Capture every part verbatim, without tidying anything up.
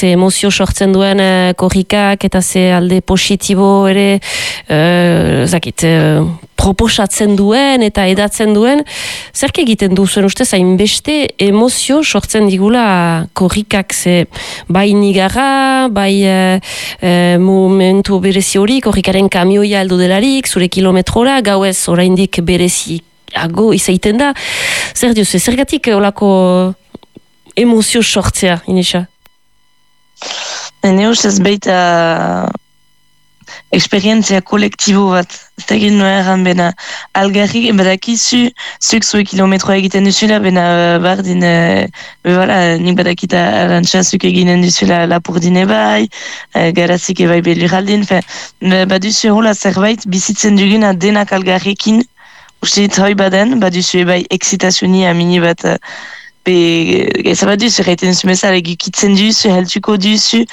ze emozio sortzen duen uh, korrikak eta ze alde positibo ere uh, zakit, uh, proposatzen duen eta edatzen duen, zerk egiten du zuen ustez hainbeste emozio sortzen digula korrikak, ze bai nigarra, bai uh, uh, momentu berezi hori, korrikaren kamioia heldu delarik, zure kilometrora, gauez oraindik berezi ago izaiten da. Zer diuz, zergatik olako emozio sortzea, Inesa? Hene ustez baita esperientzia kolektibo bat, ez da egin noa erran bena algarri, badakizu, zuek zue kilometroa egiten duzula, bena bardin, e, bebala, nik badakita arantxa zuek eginen duzula lapurdine bai, e, garazik ebai beluraldin, baduzu hola zerbait bizitzen duguna denak algarrekin, uste dit hoi baden, baduzu ebai excitazionia mini bat, be, eza baduzu, erraiten duzu mesala, egikitzen duzu, heltuko duzu,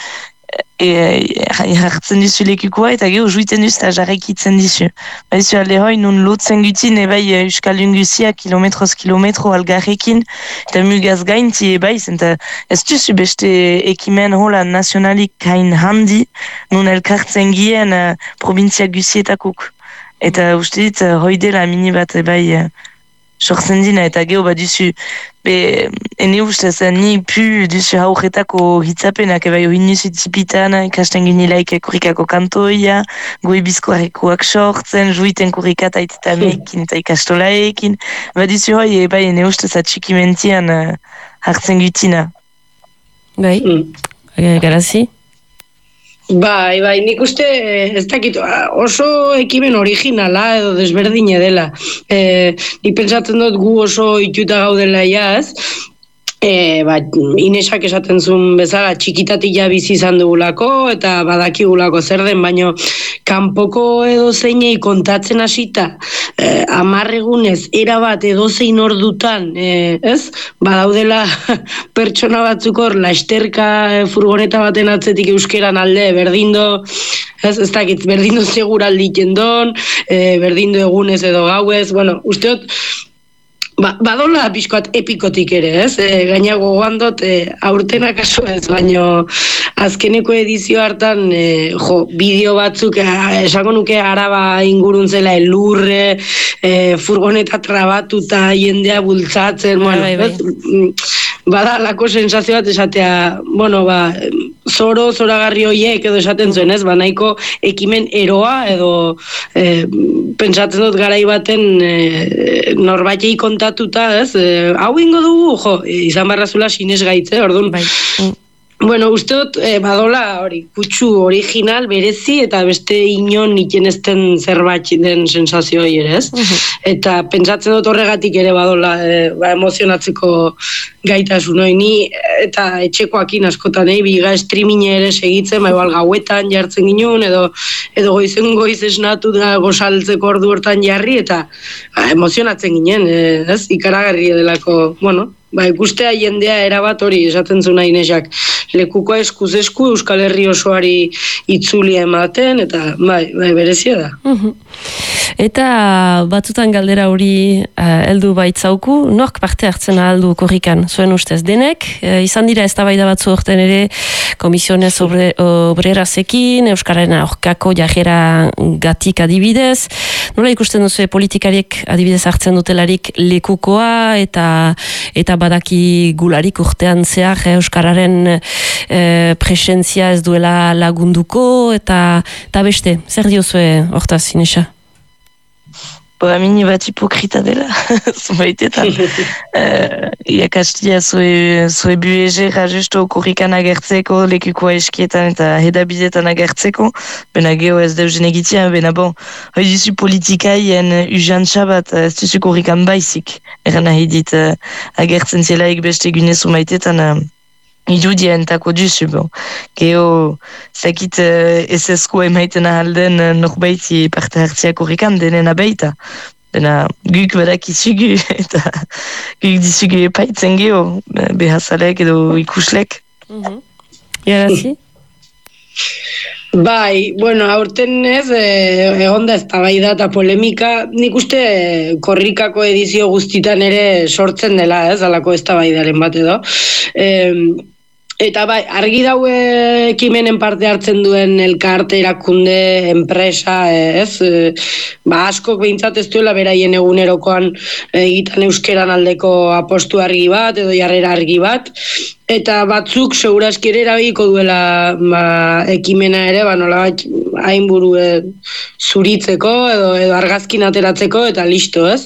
hartzen duzu lekukoa eta geho juiten duz eta jarrekitzen dizu. Baizu alde hoi, nun lotzen gutin ebai euskaldun guzia kilometroz kilometro algarrekin eta mugaz gainti ebai, zenta ez duzu beste ekimen hola nazionalik hain handi, nun elkartzen gien uh, provintzia guzietakuk. Eta uste dit, uh, hoi dela mini bat ebai uh, sortzen dina eta geho bat duzu be, ene ustez, ni pu duzu haurretako hitzapenak eba jo hinuzu tipitan, ikasten ginilaik korrikako kantoia, goe bizkoarekoak sortzen, juiten korrikat aitetamekin eta ikastolaekin, ba duzu hoi eba ene ustez atxikimentian uh, hartzen gutina. Bai, mm. Garazi? Bai, bai, nik uste, ez dakit, oso ekimen originala edo desberdine dela. E, nik pentsatzen dut gu oso ituta gaudela jaz, E, ba, Inesak esaten zuen bezala txikitatik ja bizi izan dugulako eta badakigulako zer den, baino kanpoko edo zeinei kontatzen hasita e, amarregunez erabat edo zein ordutan e, ez? Badaudela pertsona batzuk hor lasterka e, furgoneta baten atzetik euskeran alde berdindo, ez, ez dakit, berdindo seguraldi jendon, e, berdindo egunez edo gauez, bueno, usteot Ba, badola pixkoat epikotik ere, ez? E, gaina gogoan dut, e, aurtena kasu ez, baino azkeneko edizio hartan, e, jo, bideo batzuk, e, esango nuke Araba ingurun zela elurre, e, furgoneta trabatuta, jendea bultzatzen, bueno, bai, bai, bai. Bada lako sensazio bat esatea, bueno, ba, zoro, zoragarri hoiek edo esaten zuen, ez? Ba, nahiko ekimen eroa edo e, pentsatzen dut garai baten e, norbaitei kontatuta, ez? E, hau ingo dugu, jo, izan barrazula sinesgaitze, orduan. Bai. Bueno, uste dut, eh, badola hori, kutsu original, berezi, eta beste inon ikenezten zerbait den sensazio hori ere, ez? Uh-huh. Eta pentsatzen dut horregatik ere badola eh, ba, emozionatzeko gaitasun hori, ni eta etxekoakin askotan, eh, biga streaming ere segitzen, ba, igual gauetan jartzen ginen, edo, edo goizen goiz esnatu da gozaltzeko ordu hortan jarri, eta ba, emozionatzen ginen, eh, ez? Ikaragarri delako, bueno, ba, ikustea jendea erabat hori esaten zuna Inesak, lekuko eskuz esku Euskal Herri osoari itzulia ematen, eta bai, bai berezia da. Uh-huh. Eta batzutan galdera hori uh, heldu baitzauku, nork parte hartzen aldu korrikan, zuen ustez denek, uh, izan dira eztabaida batzu horten ere Komisiones obre, Obrerasekin, Euskararen aurkako jarrera gatik adibidez, nola ikusten duzu politikariek adibidez hartzen dutelarik lekukoa eta eta badaki gularik urtean zehar Euskararen e, presentzia ez duela lagunduko eta, eta beste, zer diozue hortaz, Inesa? Boa, mini bat hipokrita dela, zumaitetan. uh, Iakastia zue, zue buegera justo korrikan agertzeko, lekukoa eskietan eta hedabidetan agertzeko, bena geho ez deuzen egitea, bena bon, hoi duzu politikaien ujantxa bat, ez duzu korrikan baizik, eran nahi dit uh, agertzen zelaik beste gune zumaitetan, uh, irudia entako duzu, bon. Geho, zakit uh, ez ezko emaiten ahalden uh, norbaiti parte hartzia korrikan denen abeita. Dena guk badakizugu eta guk dizugu epaitzen geho, behazalek edo ikuslek. Mm-hmm. Yarazi? Bai, bueno, aurten ez, eh, egon da eztabaida eta polemika, nik uste korrikako edizio guztitan ere sortzen dela, ez, alako eztabaidaren bat edo. Eh, Eta bai, argi daue ekimenen parte hartzen duen elkarte, erakunde, enpresa, ez? E, ba, askok behintzat ez duela beraien egunerokoan egiten euskeran aldeko apostu argi bat, edo jarrera argi bat, eta batzuk segurazki ere erabiliko duela ba, ekimena ere, ba, nola hainburu e, zuritzeko, edo, edo argazkin ateratzeko, eta listo, ez?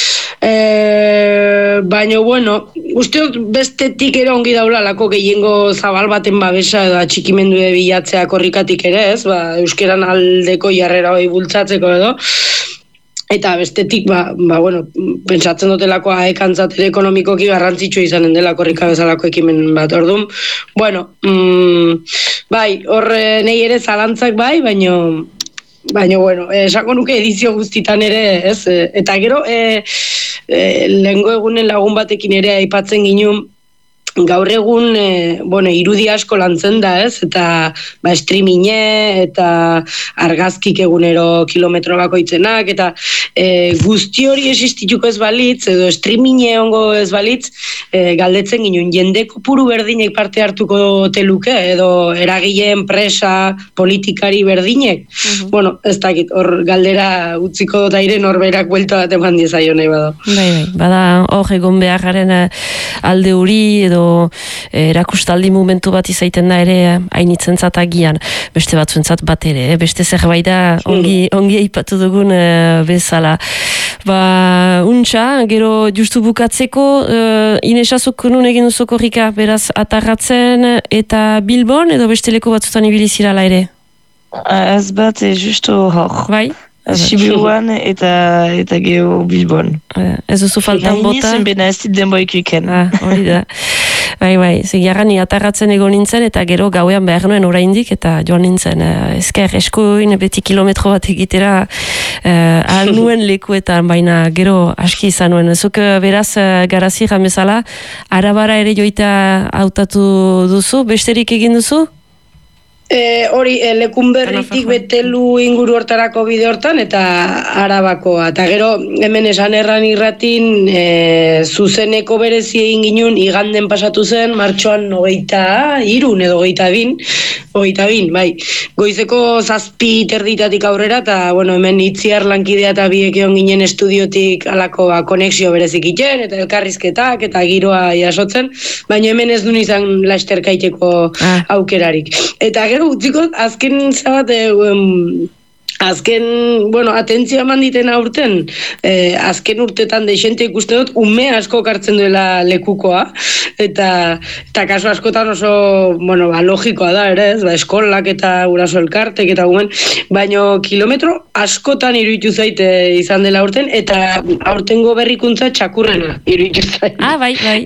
E, baina, bueno, usteot bestetik ere ongi daula lako gehiengo zabal baten babesa edo atxikimendu bilatzea korrikatik ere, ez? Ba, euskeran aldeko jarrera hori bultzatzeko edo. Eta bestetik, ba, ba, bueno, pentsatzen dutelako aekantzat ere ekonomikoki garrantzitsua izanen dela korrika bezalako ekimen bat, orduan. Bueno, mm, bai, horre nahi ere zalantzak bai, baino... Baina, bueno, esako nuke edizio guztitan ere, ez? Eta gero, e, e, lehengo egunen lagun batekin ere aipatzen ginen, gaur egun, e, bueno, irudi asko lantzen da, ez? Eta, ba, streaminge, eta argazkik egunero kilometro bakoitzenak, eta e, guzti hori existituko ez balitz, edo streaminge ongo ez balitz, e, galdetzen ginen, jende kopuru berdinek parte hartuko teluke, edo eragile enpresa, politikari berdinek. Uh-huh. Bueno, ez dakit, hor galdera utziko dut aire norberak buelta bat eman diezaio nahi bada. Bai, bai, bada hor egon beharren alde hori, edo erakustaldi momentu bat izaiten da ere hainitzentzat agian, beste batzuentzat bat ere, eh? Beste zerbait da ongi, ongi aipatu dugun eh, bezala. Ba, untxa, gero justu bukatzeko, uh, Inesazuk nun egin duzu korrika, beraz atarratzen eta Bilbon, edo beste leku batzutan ibilizirala ere? Ez bat, e, justu hor. Bai? Sibiruan eta eta geho Bilbon. Ez duzu faltan bota? Gaini bena ez dit denboik iken. Ah, hori da. Bai, bai, zigarran atarratzen egon nintzen, eta gero gauean behar nuen oraindik, eta joan nintzen, eh, ezker eskuin, beti kilometro bat egitera, eh, ahal nuen lekuetan, baina gero aski izan nuen. Zuk beraz, garazi jamezala, arabara ere joita hautatu duzu, besterik egin duzu? E, hori, e, Lekunberritik Betelu inguru hortarako bide hortan eta Arabakoa. Eta gero, hemen esan erran irratin e, zuzeneko berezi egin ginun iganden pasatu zen, martxoan hogeita irun edo hogeita bin, hogeita bin, bai. Goizeko zazpi terditatik aurrera, eta bueno, hemen Itziar lankidea eta biek egon ginen estudiotik alako ba, konexio berezik iten, eta elkarrizketak, eta giroa jasotzen, baina hemen ez duen izan lasterkaiteko ah. aukerarik. Eta gero utziko, azken zabate, um, azken, bueno, atentzioa eman diten aurten, eh, azken urtetan deixente ikusten dut, ume asko kartzen duela lekukoa, eta, eta kaso askotan oso, bueno, ba, logikoa da, ere, ez, ba, eskolak eta guraso elkartek eta gumen, baino kilometro askotan iruditu zaite izan dela aurten, eta aurtengo berrikuntza txakurrena iruditu zaite. Ah, bai, bai.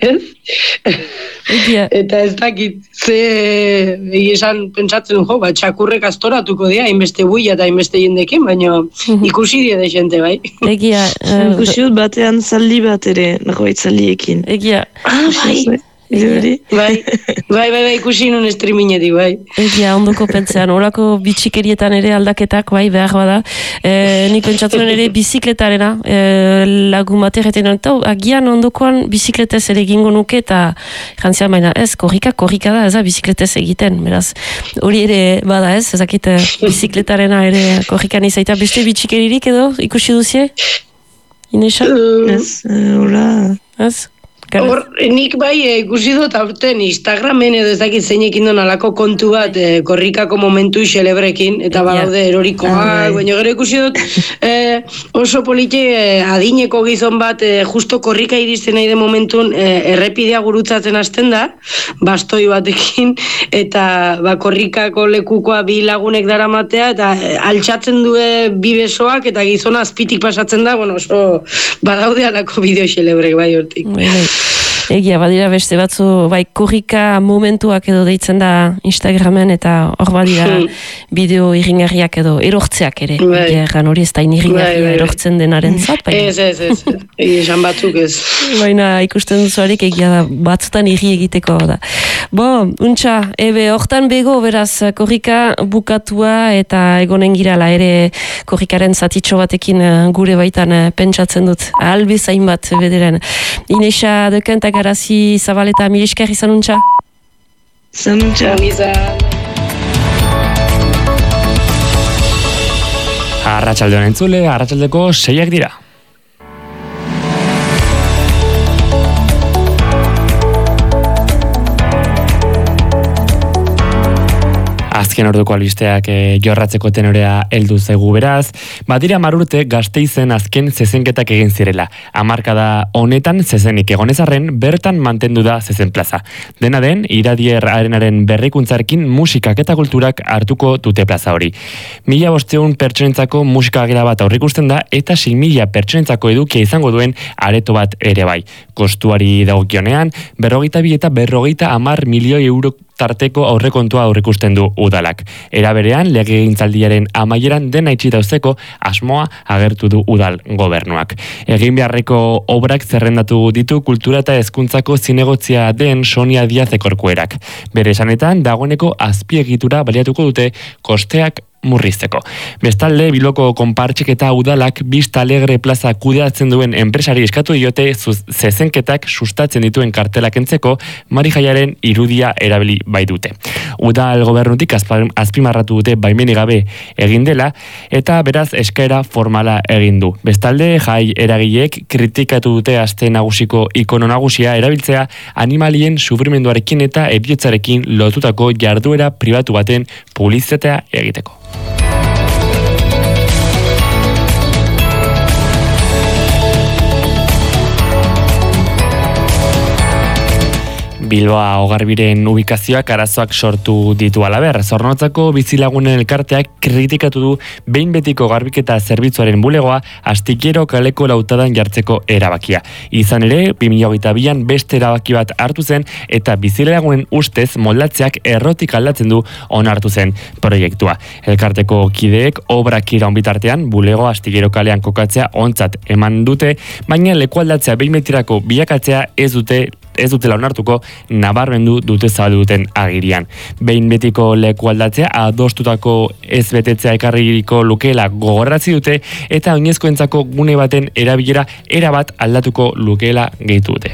Eta ez dakit, ze esan pentsatzen, jo, ba, txakurrek astoratuko dira, hainbeste buia eta hainbeste jendekin, baina ikusi die de jente, bai. Egia. Uh, ikusi dut batean zaldi bat ere, nagoait zaldiekin. Egia. Ah, bai. Bai, bai, bai, bai, ikusi nun streamingetik, bai. Egia, ondoko pentsean, horako bitxikerietan ere aldaketak, bai, behar bada. E, nik pentsaturen ere bizikletarena, e, lagun bat erreten, agian ondokoan bizikletez ere egingo nuke, eta jantzian baina ez, korrika, korrika da, ez da, bizikletez egiten, beraz, hori ere bada ez, ezakit bizikletarena ere korrikan izaita, beste bitxikeririk edo, ikusi duzie? Inesa? Ez, hola. Ez? Hor, nik bai ikusi dut aurten Instagramen edo ez dakit zeinekin don alako kontu bat e, korrikako momentu xelebrekin, eta badaude erorikoak, baina gero ikusi dut e, oso polite e, adineko gizon bat e, justo korrika iristen nahi de momentun e, errepidea gurutzatzen hasten da, bastoi batekin, eta ba, korrikako lekukoa bi lagunek daramatea, eta e, altxatzen due bi besoak, eta gizona azpitik pasatzen da, bueno, oso badaude alako bideo xelebrek bai hortik. Egia, badira beste batzu, bai, korrika momentuak edo deitzen da Instagramen, eta hor badira bideo irringarriak edo erortzeak ere. Egan hori ez da inirringarria erortzen denaren zat. Ez, ez, ez. Esan batzuk ez. Baina ikusten duzuarek egia da, batzutan irri egiteko da. Bo, untxa, ebe, hortan bego, beraz, korrika bukatua eta egonen girala ere korrikaren zatitxo batekin gure baitan pentsatzen dut. Albezain bat bederen. Inesa dekentak Garazi Zabaleta, mil esker izan untxa? Zantxa. Arratsaldeon entzule, arratsaldeko seiak dira. Azken orduko albisteak e, jorratzeko tenorea heldu zaigu beraz. Badira hamar urte Gasteizen azken zezenketak egin zirela. Hamarkada honetan zezenik egonezarren bertan mantendu da zezen plaza. Dena den, Iradier Arenaren berrikuntzarekin musikak eta kulturak hartuko dute plaza hori. Mila bosteun pertsonentzako musika gela bat aurrikusten da eta sei mila pertsonentzako edukia izango duen areto bat ere bai. Kostuari dagokionean, berrogeita bi eta berrogeita hamar milioi euro tarteko aurrekontua aurrikusten du udalak. Era berean, legegintzaldiaren amaieran dena itxi dauzeko asmoa agertu du udal gobernuak. Egin beharreko obrak zerrendatu ditu kultura eta hezkuntzako zinegotzia den Sonia Diaz Ekorkuerak. Bere esanetan, dagoeneko azpiegitura baliatuko dute kosteak murrizteko. Bestalde, Bilboko konpartxik eta udalak Vista Alegre plaza kudeatzen duen enpresari eskatu diote zezenketak sustatzen dituen kartelak entzeko Marijaiaren irudia erabili bai dute. Udal gobernutik azpimarratu dute baimenik gabe egin dela eta beraz eskaera formala egin du. Bestalde, jai eragileek kritikatu dute aste nagusiko ikono nagusia erabiltzea animalien sufrimenduarekin eta heriotzarekin lotutako jarduera pribatu baten publizitatea egiteko. Bilboa Ogarbiren ubikazioak arazoak sortu ditu alaber. Zornotzako bizilagunen elkarteak kritikatu du behin betiko garbiketa zerbitzuaren bulegoa Astillero kaleko lautadan jartzeko erabakia. Izan ere, bi mila hogeita bian beste erabaki bat hartu zen eta bizilagunen ustez moldatzeak errotik aldatzen du onartu zen proiektua. Elkarteko kideek obrak iraun bitartean bulego Astillero kalean kokatzea ontzat eman dute, baina lekualdatzea behin betirako bilakatzea ez dute ez dutela onartuko nabarmendu dute zabaldu duten agirian. Behin betiko leku aldatzea adostutako ez betetzea ekarriko lukeela gogorratzi dute eta oinezkoentzako gune baten erabilera erabat aldatuko lukeela gehitu dute.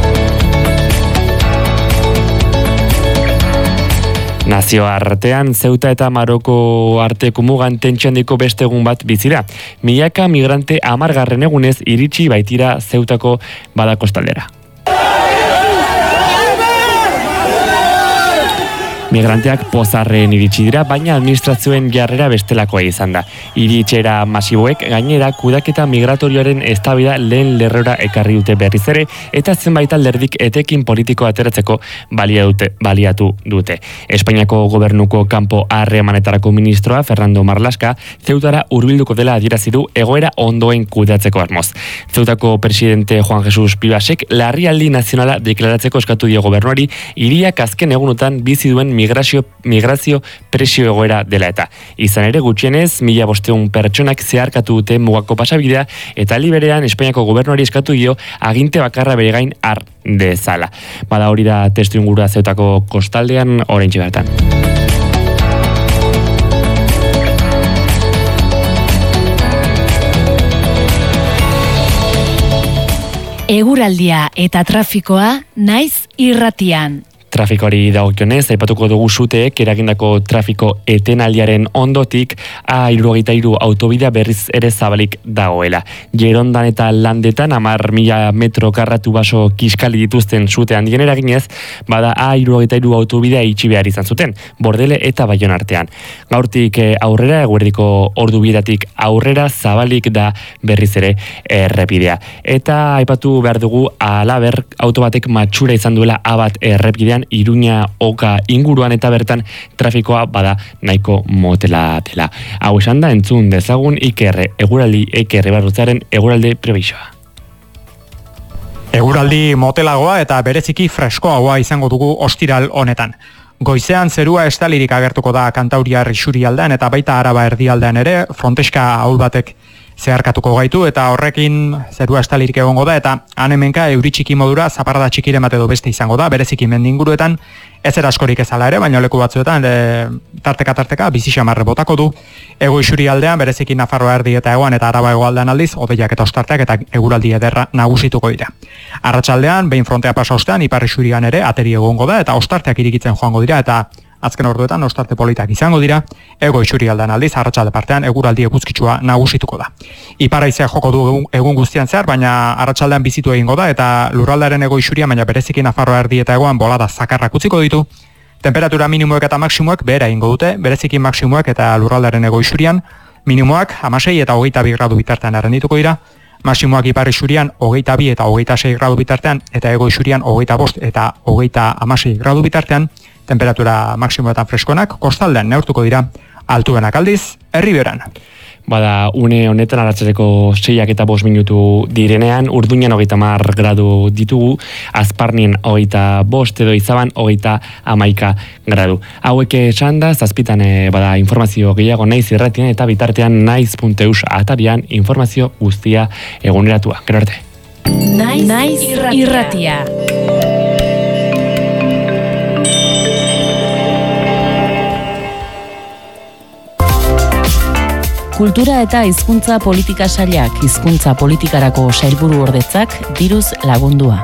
Nazio artean, Zeuta eta Maroko arteko mugan tentsiandiko beste egun bat bizira. Milaka migrante hamargarren egunez iritsi baitira Zeutako badakostaldera. Migranteak pozarren iritsi dira, baina administrazioen jarrera bestelakoa izan da. Iritxera masiboek gainera kudaketa migratorioaren eztabaida lehen lerrora ekarri dute berriz ere eta zenbait alderdik etekin politiko ateratzeko balia dute, baliatu dute. Espainiako gobernuko kanpo harremanetarako ministroa Fernando Marlaska Zeutara hurbilduko dela adierazi du egoera ondoen kudeatzeko asmoz. Zeutako presidente Juan Jesus Pibasek larrialdi nazionala deklaratzeko eskatu dio gobernuari hiriak azken egunotan bizi duen migrazio, migrazio presio egoera dela eta. Izan ere gutxienez, mila bosteun pertsonak zeharkatu dute mugako pasabidea eta liberean Espainiako gobernuari eskatu dio aginte bakarra bere gain har dezala. Bada hori da testu ingurua Zeutako kostaldean oraintxe bertan. Eguraldia eta trafikoa naiz irratian. Trafikoari dagokionez, aipatuko dugu suteek eragindako trafiko etenaldiaren ondotik A hirurogeita hiru autobidea berriz ere zabalik dagoela. Gerondan eta Landetan hamar mila metro karratu baso kiskali dituzten sute handien eraginez, bada A hirurogeita hiru autobidea itxi behar izan zuten, Bordele eta Baion artean. Gaurtik aurrera, eguerdiko ordu bietatik aurrera zabalik da berriz ere errepidea. Eta aipatu behar dugu alaber auto batek matxura izan duela A bat errepidean Iruña Oka inguruan eta bertan trafikoa bada nahiko motela dela. Hau esan da entzun dezagun Ikerre eguraldi Ikerre barrutzaren eguralde prebizioa. Eguraldi motelagoa eta bereziki freskoagoa izango dugu ostiral honetan. Goizean zerua estalirik agertuko da Kantauriar isurialdean eta baita Araba erdialdean ere fronteska ahul batek zeharkatuko gaitu eta horrekin zerua estalirik egongo da eta han hemenka euri txiki modura zaparrada txikiren bat edo beste izango da, bereziki mendinguruetan ez eraskorik ezala ere, baina leku batzuetan e, tarteka tarteka bizi xamarre botako du. Ego isurialdean bereziki Nafarroa erdi eta hegoan eta Araba hegoaldean aldiz hodeiak eta ostarteak eta eguraldi ederra nagusituko dira. Arratsaldean behin frontea pasa ostean ipar isurian ere ateri egongo da eta ostarteak irikitzen joango dira eta azken orduetan ostarte politak izango dira. Ego isurialdean aldiz arratsalde partean eguraldi eguzkitsua nagusituko da. Ipar haizea joko du egun, egun guztian zehar, baina arratsaldean bizitu egingo da eta lurraldearen ego isurian baina bereziki Nafarroa erdi eta hegoan bolada zakarrak utziko ditu. Temperatura minimoek eta maksimoek behera egingo dute, bereziki maksimoek eta lurraldearen ego isurian, minimoak hamasei eta hogeita bi gradu bitartean errendituko dira, maksimoak ipar isurian hogeita bi eta hogeita sei gradu bitartean, eta ego isurian hogeita bost eta hogeita hamasei gradu bitartean, temperatura maksimoetan freskoenak kostaldean neurtuko dira, altuenak aldiz, herriberan. Bada, une honetan arratsaldeko seiak eta bost minutu direnean, Urduñan hogeita hamar gradu ditugu, Azparnien hogeita bost edo Izaban hogeita hamaika gradu. Hauek esan da, zazpitan e, bada informazio gehiago naiz irratian eta bitartean naiz puntu eus atarian informazio guztia eguneratua. Gero arte. Naiz, naiz irratia. Kultura eta hizkuntza politika sailak hizkuntza politikarako sailburu ordetzak diruz lagundua.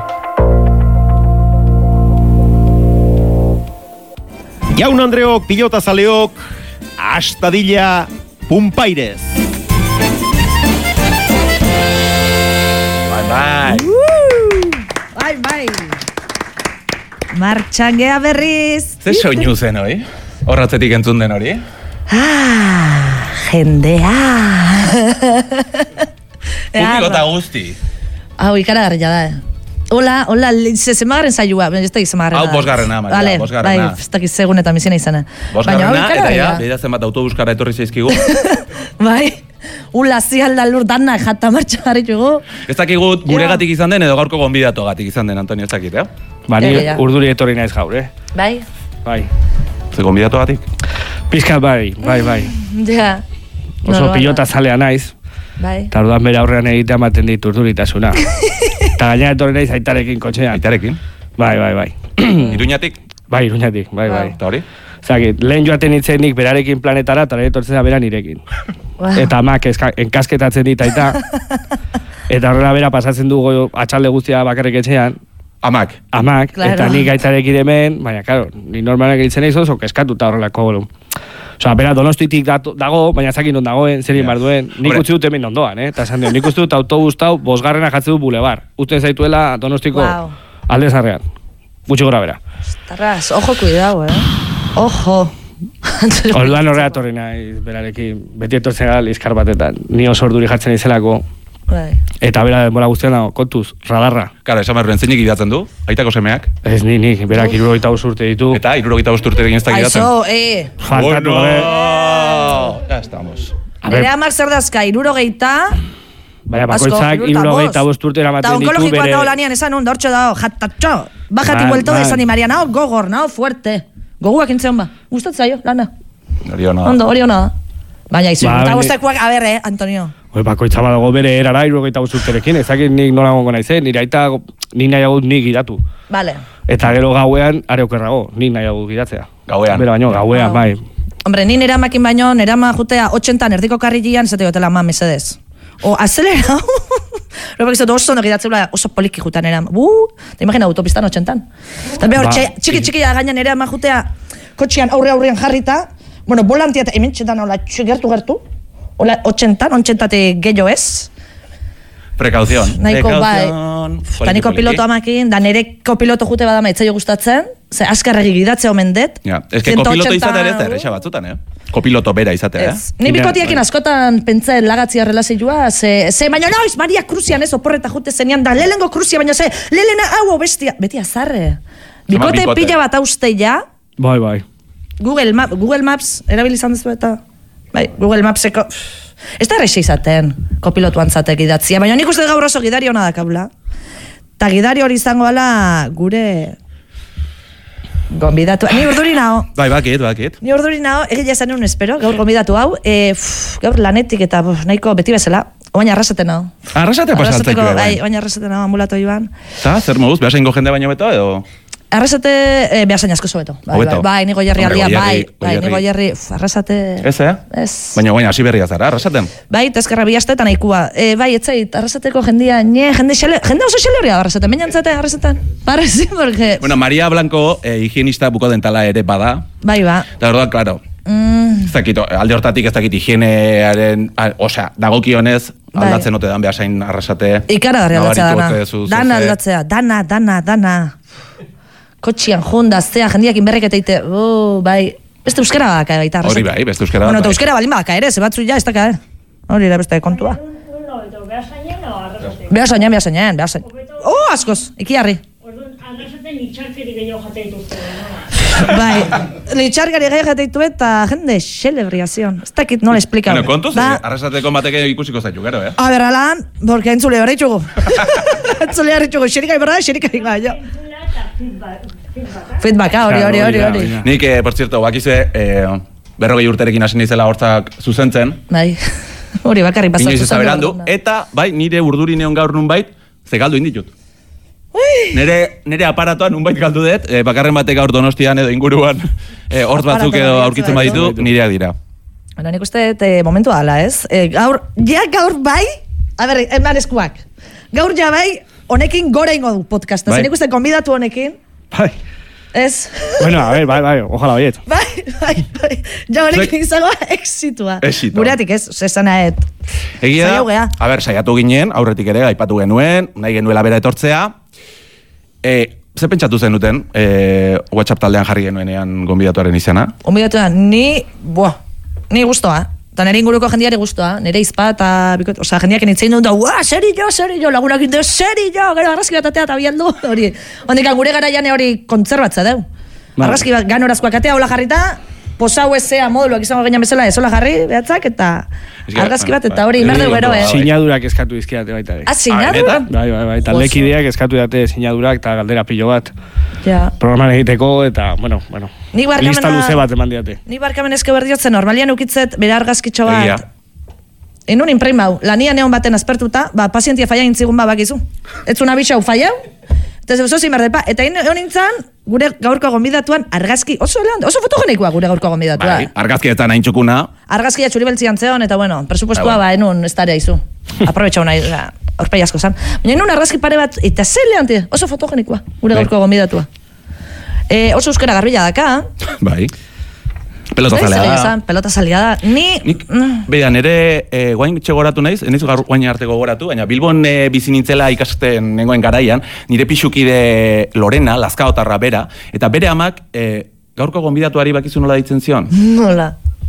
Jaun Andreok, pilota zaleok, astadilla pumpairez. Bai, bai. Bai, bai. Martxan gea berriz. Ze soinu zen hori? Horratzetik entzun den hori? Ah, jendea. Publikota guzti. Hau, ikaragarria da, eh. Hola, hola, zemagarren saioa, ez da zemagarren. Hau, bosgarrena, Maria, vale, bosgarrena. Bai, ez dakit segun eta misiena izana. Bosgarrena, eta ja, behirazen bat autobuskara etorri zaizkigu. Bai, ula zialda lur dana jata martxa garritugu. Ez dakigu guregatik izan den edo gaurko gonbidatuagatik izan den, Antonio, ez dakit, eh? Ba, ni urduri etorri naiz gaur, eh? Bai? Bai. Ze gonbidatuagatik? Pizkat bai, bai, bai. Ja. Oso pilota zalea naiz. Bai. Eta orduan bere aurrean egitea ematen dit urduritasuna. Eta gainera etorri naiz aitarekin kotxean. Aitarekin? Bai, bai, bai. Iruñatik? Bai, Iruñatik, bai, bai. Eta hori? Zagit, lehen joaten nintzen nik berarekin planetara, eta lehen etortzen da bera nirekin. Eta amak enkasketatzen dit aita. Eta horrela bera pasatzen dugu atxalde guztia bakarrik etxean. Amak? Amak, claro. Eta nik aitarekin hemen, baina, karo, ni normalak egiten nahi zozo, keskatuta horrelako golu. Osa, bera, Donostitik dago, baina zakin non dagoen, zer egin behar duen. Nik utzi dut hemen ondoan, eh? Eta esan dio, nik uste dut autobus tau, bosgarrena jatzen du bulebar. Usten zaituela Donostiko wow. Alde zarrean. Gutxi gora bera. Estarraz, ojo cuidao, eh? Ojo. Orduan horrea torri nahi, berarekin, beti etortzen gara liskar batetan. Ni oso orduri jartzen izelako. Bai. Eta bera denbora guztian dago, kontuz, radarra. Kara, esan behar zeinik idatzen du? Aitako semeak? Ez ni, nik, berak irurogeita bost urte ditu. Eta irurogeita bost urte egin ez da idatzen? Aizo, eh! Faltatu, oh, no. eh? Ya estamos. Bere amak zer dazka, irurogeita... Baina, bakoitzak irurogeita bost urte eramaten ditu bere... Ta onkologikoan dago lanian, esan un, dortxo dago, jatatxo! Bajati buelto de esan di Maria, nao, gogor, nao, fuerte. Goguak intzeon ba, gustatzaio, lana. Hori hona. Ondo, hori hona. Baina, izu, eta guztakoak, a ber, eh, Antonio. Hoi, bakoitza badago bere erara irurogeita bost urterekin, ezakit nik nola gongo naizen, nire aita nik nahiagut nik gidatu. Vale. Eta gero gauean, are okerrago, nik nahiagut gidatzea. Gauean. Bera baino, gauean, bai. Hombre, ni nire amakin baino, nire ama jutea otxentan erdiko karrilian, zate gotela ama, mesedez. O, azelera, Lo que oso no gidatzen oso poliki jutan nire ama. Uh, te imagina autopistan otxentan. Eta behor, txiki txiki gainan nire ama jutea, kotxian aurre aurrean jarrita, bueno, volantia eta hemen txetan hola, gertu gertu. Hola, otxentan, ontxentate gehiago ez. Precaución. Nahiko bai. Eta niko piloto amakin, da nire kopiloto jute badama etzaio gustatzen, ze askarregi gidatze omen det. Ja, ez que kopiloto izatea ez da erresa batzutan, eh? Kopiloto bera izatea, eh? Ni bikotiekin askotan pentsa lagatzia relazioa, ze, ze baina noiz, Maria Kruzia ez oporreta jute zenean, da lehengo Kruzia, baina ze, lehena hau bestia, beti azarre. Bikote pila bat hauste ja. Bai, bai. Google, Map, Google Maps, erabilizan dezu eta... Bai, Google Mapseko... Ez da errexi izaten, kopilotuan zatek idatzia, baina nik uste gaur oso gidari hona dakabula. Ta gidari hori izango ala gure... Gonbidatu... Ni urduri nao. Bai, bakit, bakit. Ni urduri nao, egia zen un espero, gaur gonbidatu hau, e, pff, gaur lanetik eta pff, nahiko beti bezala, oain arrasaten nao. Arrasatea pasatzen joan. Bai, oain arrasaten nao, ambulato joan. Eta, zer moduz, behasen jende baino beto edo? Arrasate, eh, behasain asko zobeto. Bai, bai, bai, nigo jarri aldia, bai, bai, nigo jarri, arrasate... Ez, eh? Ez. Baina guain hasi berria zara, arrasaten? Bai, tezkerra bi astetan aikua. E, bai, etzait, arrasateko jendia, nie, jende xele, jende oso xele horria arrasaten, baina entzate arrasaten. Parezi, porque... Bueno, Maria Blanco, eh, higienista buko dentala ere bada. Bai, ba. Eta orduan, claro, Mm. ez dakit, alde hortatik ez dakit higienearen, osea, dagokionez, Bai. aldatzen ote dan behasain arrasate. Ikaragarri aldatzea nabaritu dana. ote zu, Dana zeze. aldatzea, dana, dana, dana. Kotxian jonda, zea, jendiak inberrek eta ite, oh, bai, beste euskera badaka baita. Hori bai, beste euskera Bueno, eta bai. euskera balin badaka ere, ze batzu ja, ez daka, eh? Hori ere beste kontua. Behasainen, behasainen, behasainen. Oh, askoz, ikiarri. Arrasaten itxarkeri gehiago jate dituzte. Bai, litxargari gehiago jate ditu eta jende celebriazion. Ez dakit nola explika. Bueno, kontuz, eh, arrasateko bateke ikusiko zaitu, gero, eh? A ber, alan, porque entzule horre itxugu. Entzule horre itxugu, xerika iberda, xerika iba, jo. Feedbacka, hori, hori, hori, hori. Nik, eh, por cierto, bakizue, eh, berrogei urterekin hasi nizela hortzak zuzentzen. Bai, hori bakarrik pasatu Inoiz ez zen berandu, orduna. eta, bai, nire urduri neon gaur nunbait, ze galdu inditut. Nere, nere aparatoan nunbait galdu dut, eh, bakarren batek gaur Donostian edo inguruan eh, hortz batzuk edo aurkitzen baditu, nireak dira. Bueno, nik uste dut eh, momentu dala, ez? Eh, gaur, ja gaur bai, a ber, eman eskuak. Gaur ja bai, honekin gora ingo du podcasta. Bai. Zer nik uste konbidatu honekin, Bai. ez? Bueno, a ver, bai, bai, ojalá baiet. Bai, bai, bai. Ja honekin izango exitua. Exito. Gureatik ez, zesanaet. Egia Saiatu gea. da, a ber, saiatu ginen, aurretik ere, aipatu genuen, nahi genuela bera etortzea. E, ze pentsatu zenuten, e, WhatsApp taldean jarri genuenean gonbidatuaren izena? Onbidatu da, ni, buah, ni guztoa. Eta nire inguruko jendiari guztoa, nire izpa eta, bikot, oza, jendiak initzein dut da, uah, seri jo, seri jo, lagunak indu, seri jo, gero arrazki bat atea eta bialdu, hori. Hondik, gure garaian hori kontzerbatza deu. Bai. Arrazki bat, ganorazkoak atea hola jarrita, posau ezea moduluak izango gainan bezala ez hola jarri, behatzak, eta argazki bat, eta hori, merdeu gero, eh? Sinadurak eskatu dizkiate baita ere. Ah, sinadura? Bai, bai, bai, taldekideak eskatu date sinadurak eta galdera pilo bat. Ja. Programan egiteko eta, bueno, bueno, Nik barkamena- lista luze bat eman diate. Ni barkamen eske berdiotzen, normalian ukitzet, bere argazkitxo Egia. bat. Enun inprimau, lanian egon baten aspertuta, ba, pazientia faia intzigun ba bakizu. Etzun abixau faiau, eta zeu zozi merdepa, eta egon nintzen, gure gaurko gonbidatuan argazki, oso elan, oso fotogenikoa gure gaurko gonbidatua. Bai, argazki eta nahin txukuna. Argazkia txuri beltzian zeon, eta bueno, presupuestua ba, enun ez tarea izu. Aprobetxau nahi, ba, aurpei asko zan. Baina enun argazki pare bat, eta zelean, tie, oso fotogenikoa, gure Bai. gaurko gonbidatua. E, oso euskara garbila daka, Bai. Pelota Zer zalea egia da. esan, pelota zalea da. Ni... Beida, nire e, guain txegoratu naiz, eniz gaur guain arte gogoratu, baina Bilbon e, bizi nintzela ikasten nengoen garaian, nire pixukide Lorena, Lazkaotarra bera, eta bere amak e, gaurko gonbidatuari bakizu nola ditzen zion? Nola?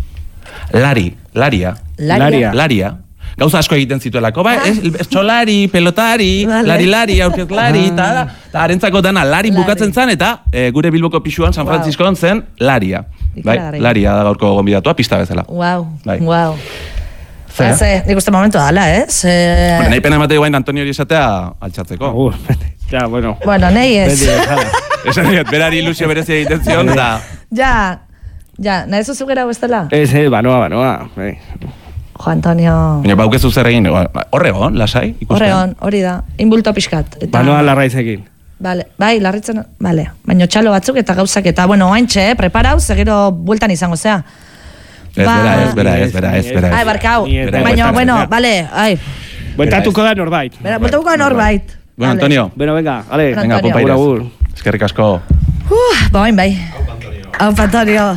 Lari, laria. Laria? Laria. Gauza asko egiten zituelako, bai, ez, ez txolari, pelotari, Vale. lari, lari, aurkez lari, eta eta harentzako dana lari bukatzen zen, eta e, gure Bilboko pixuan, San Wow. Franciscoan zen, laria. Bai, Ikaragarri. laria da gaurko gonbidatua, pista bezala. Wow, Bai. wow. Zer? Ez, eh, nik uste momentu dala, ez? Eh, Bueno, nahi pena emate guain Antonio hori esatea altxatzeko. Uh, ja, bueno. bueno, nahi ez. Esan diot, berari ilusio berezia egiten zion, eta... Ja, ja, nahi zuzu gara bestela? Ez, eh, banoa, banoa. Bai. Jo, Antonio. Baina baukezu zer egin, horregon, lasai, ikusten. Horregon, hori da, inbulto pixkat. Eta, Banoa larraizekin. Vale, bai, larritzen, vale. Baina txalo batzuk eta gauzak, eta bueno, oaintxe, eh, preparau, segero bueltan izango zea. Ez, bera, ez, bera, ez, bera, ez, bera. Ai, barkau. Ni ez, Baina, bueltan, bueno, ja. vale, ai. Bueltatuko da norbait. Bera, bueltatuko da norbait. Bueno, Antonio. Bueno, venga, ale. Bueno, Venga, Antonio. popairez. Agur, agur. Eskerrik asko. Uh, ba, oain bai. Hau, Antonio.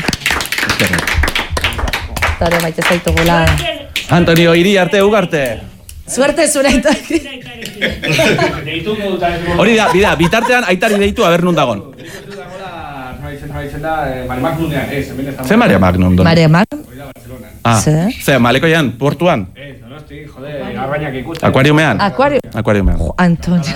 Antonio, maite zaitugula. Antonio, iri arte, ugarte. Suerte zure aitak. Hori da, bida, bitartean aitari deitu aber nun dagon. Ze Maria Magnum, don? Maria Magnum? Ah, Ze? ze, Malekoian, portuan? Akuariumean? Akuario. Akuariumean. Antonio.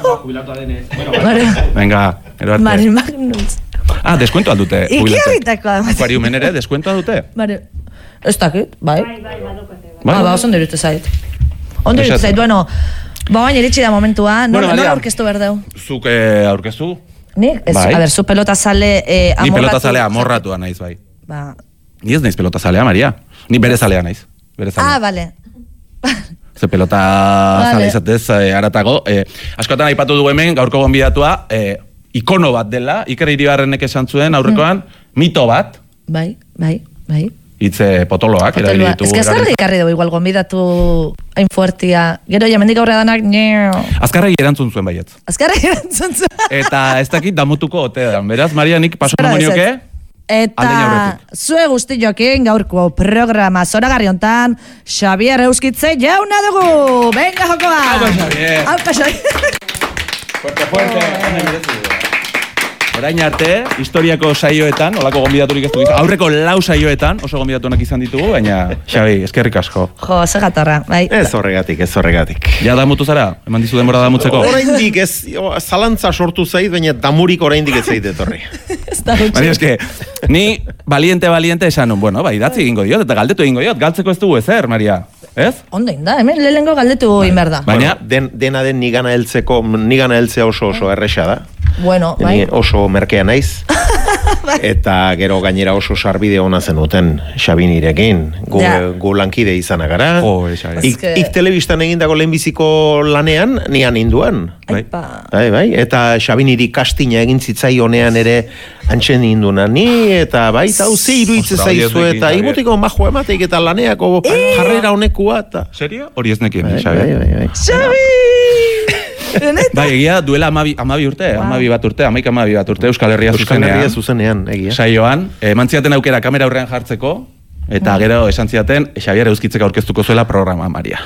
Venga, ero arte. Maria Magnum. Ah, deskuento aldute. Iki jubilate. horitakoa. Akuariumen ere, deskuento aldute? Maria... Ez dakit, bai. Bai. Ah, ba, oso ondo irutu zait. Ondo irutu zait, bueno, ba, baina iritsi da momentua, Bueno, nola Maria. aurkeztu berdeu? Zuk eh, aurkeztu? Nik? Ez, Bai. a ber, zu pelota zale eh, Ni amorratu. pelota zalea amorratua naiz, bai. Ba. Ni ez naiz pelota zalea, Maria. Ni bere zalea naiz. Bere zalea. Ah, bale. Ze pelota Vale. zale izatez, eh, aratago. Eh, askotan aipatu du hemen, gaurko gonbidatua, eh, ikono bat dela, Iker Iribarrenek esan zuen aurrekoan, mito bat. Bai, bai, bai. Hitze potoloak, erabili ditugu. Ez que azkarri ikarri dugu, igual, gombidatu hain fuertia. Gero, jamendik aurre danak, nio. Azkarri erantzun zuen baietz. Azkarri erantzun zuen. Eta ez dakit damutuko otean. Beraz, Maria, nik paso monioke. Eta zue guztiokin gaurko programa zoragarri hontan, Xabier Euskitze jauna dugu. Venga, jokoa. Haupa, Xabier. Haupa, Xabier. Fuerte, fuerte. Orain arte, historiako saioetan, olako gonbidaturik ez du izan, aurreko lau saioetan oso gonbidatunak izan ditugu, baina, Xabi, eskerrik asko. Jo, ze gatarra, bai. Ez horregatik, ez horregatik. Ja damutu zara? Eman dizu denbora damutzeko? Oraindik ez, zalantza sortu zait, baina damurik oraindik ez zait etorri. Ez da gutxi. Baina eske, ni baliente, baliente esan, bueno, bai, idatzi egingo diot, eta galdetu egingo diot, galtzeko ez dugu ezer, Maria. Ez? Ondo inda, hemen lehengo galdetu inberda. Baina, den, dena den nigana heltzeko, nigana heltzea oso oso erresa da. Bueno, bai. Ni oso merkea naiz. Eta gero gainera oso sarbide ona zenuten Xabinirekin. Gu, Ja. gu lankide izana gara. Jo, Xabi. Ik, ik telebistan egindako lehenbiziko lanean, nian induan. Bai. Bai, bai. Eta Xabiniri kastina egin zitzaionean ere antxen induna ni, eta bai, eta hau ze iruitze Ostra, hori ez zaizu, nekin, eta Xabier. imutiko majo emateik eta laneako jarrera honekua, eta... Serio? Hori ez nekin, Bai, Xabi. bai, bai, bai. Xabi! Bai, egia duela amabi, amabi urte, amabi bat urte, amaik amabi bat urte, Euskal Herria Euskal zuzenean. Herria zuzenean, egia. Saioan, eman ziaten aukera kamera aurrean jartzeko, eta gero esan ziaten, Xabier Euskitzek aurkeztuko zuela programa, Maria.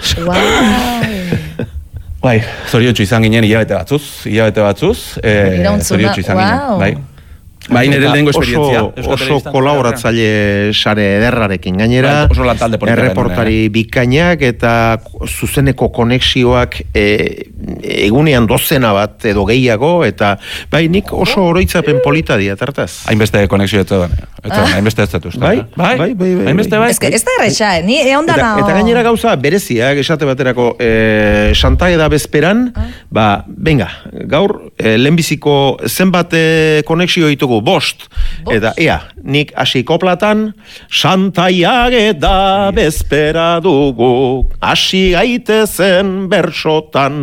Bai, zoriontsu izan ginen hilabete batzuz, hilabete batzuz, eh, zoriontsu izan ginen, bai. Bai, nire lehengo esperientzia. Oso, oso kolaboratzaile sare ederrarekin gainera, Bai, oso lantalde polita erreportari bikainak eta zuzeneko konexioak e, egunean dozena bat edo gehiago, eta bai, nik oso oroitzapen polita dia, tartaz. Hainbeste konexio ez zegoen, hainbeste ez zetu. Bai, bai, bai, bai. Hainbeste bai. Ez que ez da erresa, eh? Ni egon Eta, dana... eta gainera gauza bereziak, esate baterako, e, Santa Eda bezperan, ba, venga, gaur, e, lehenbiziko zenbat e, konexio ditugu, bost. Eta, ea, nik hasi koplatan, Santa Eda bezpera dugu, hasi gaitezen bersotan,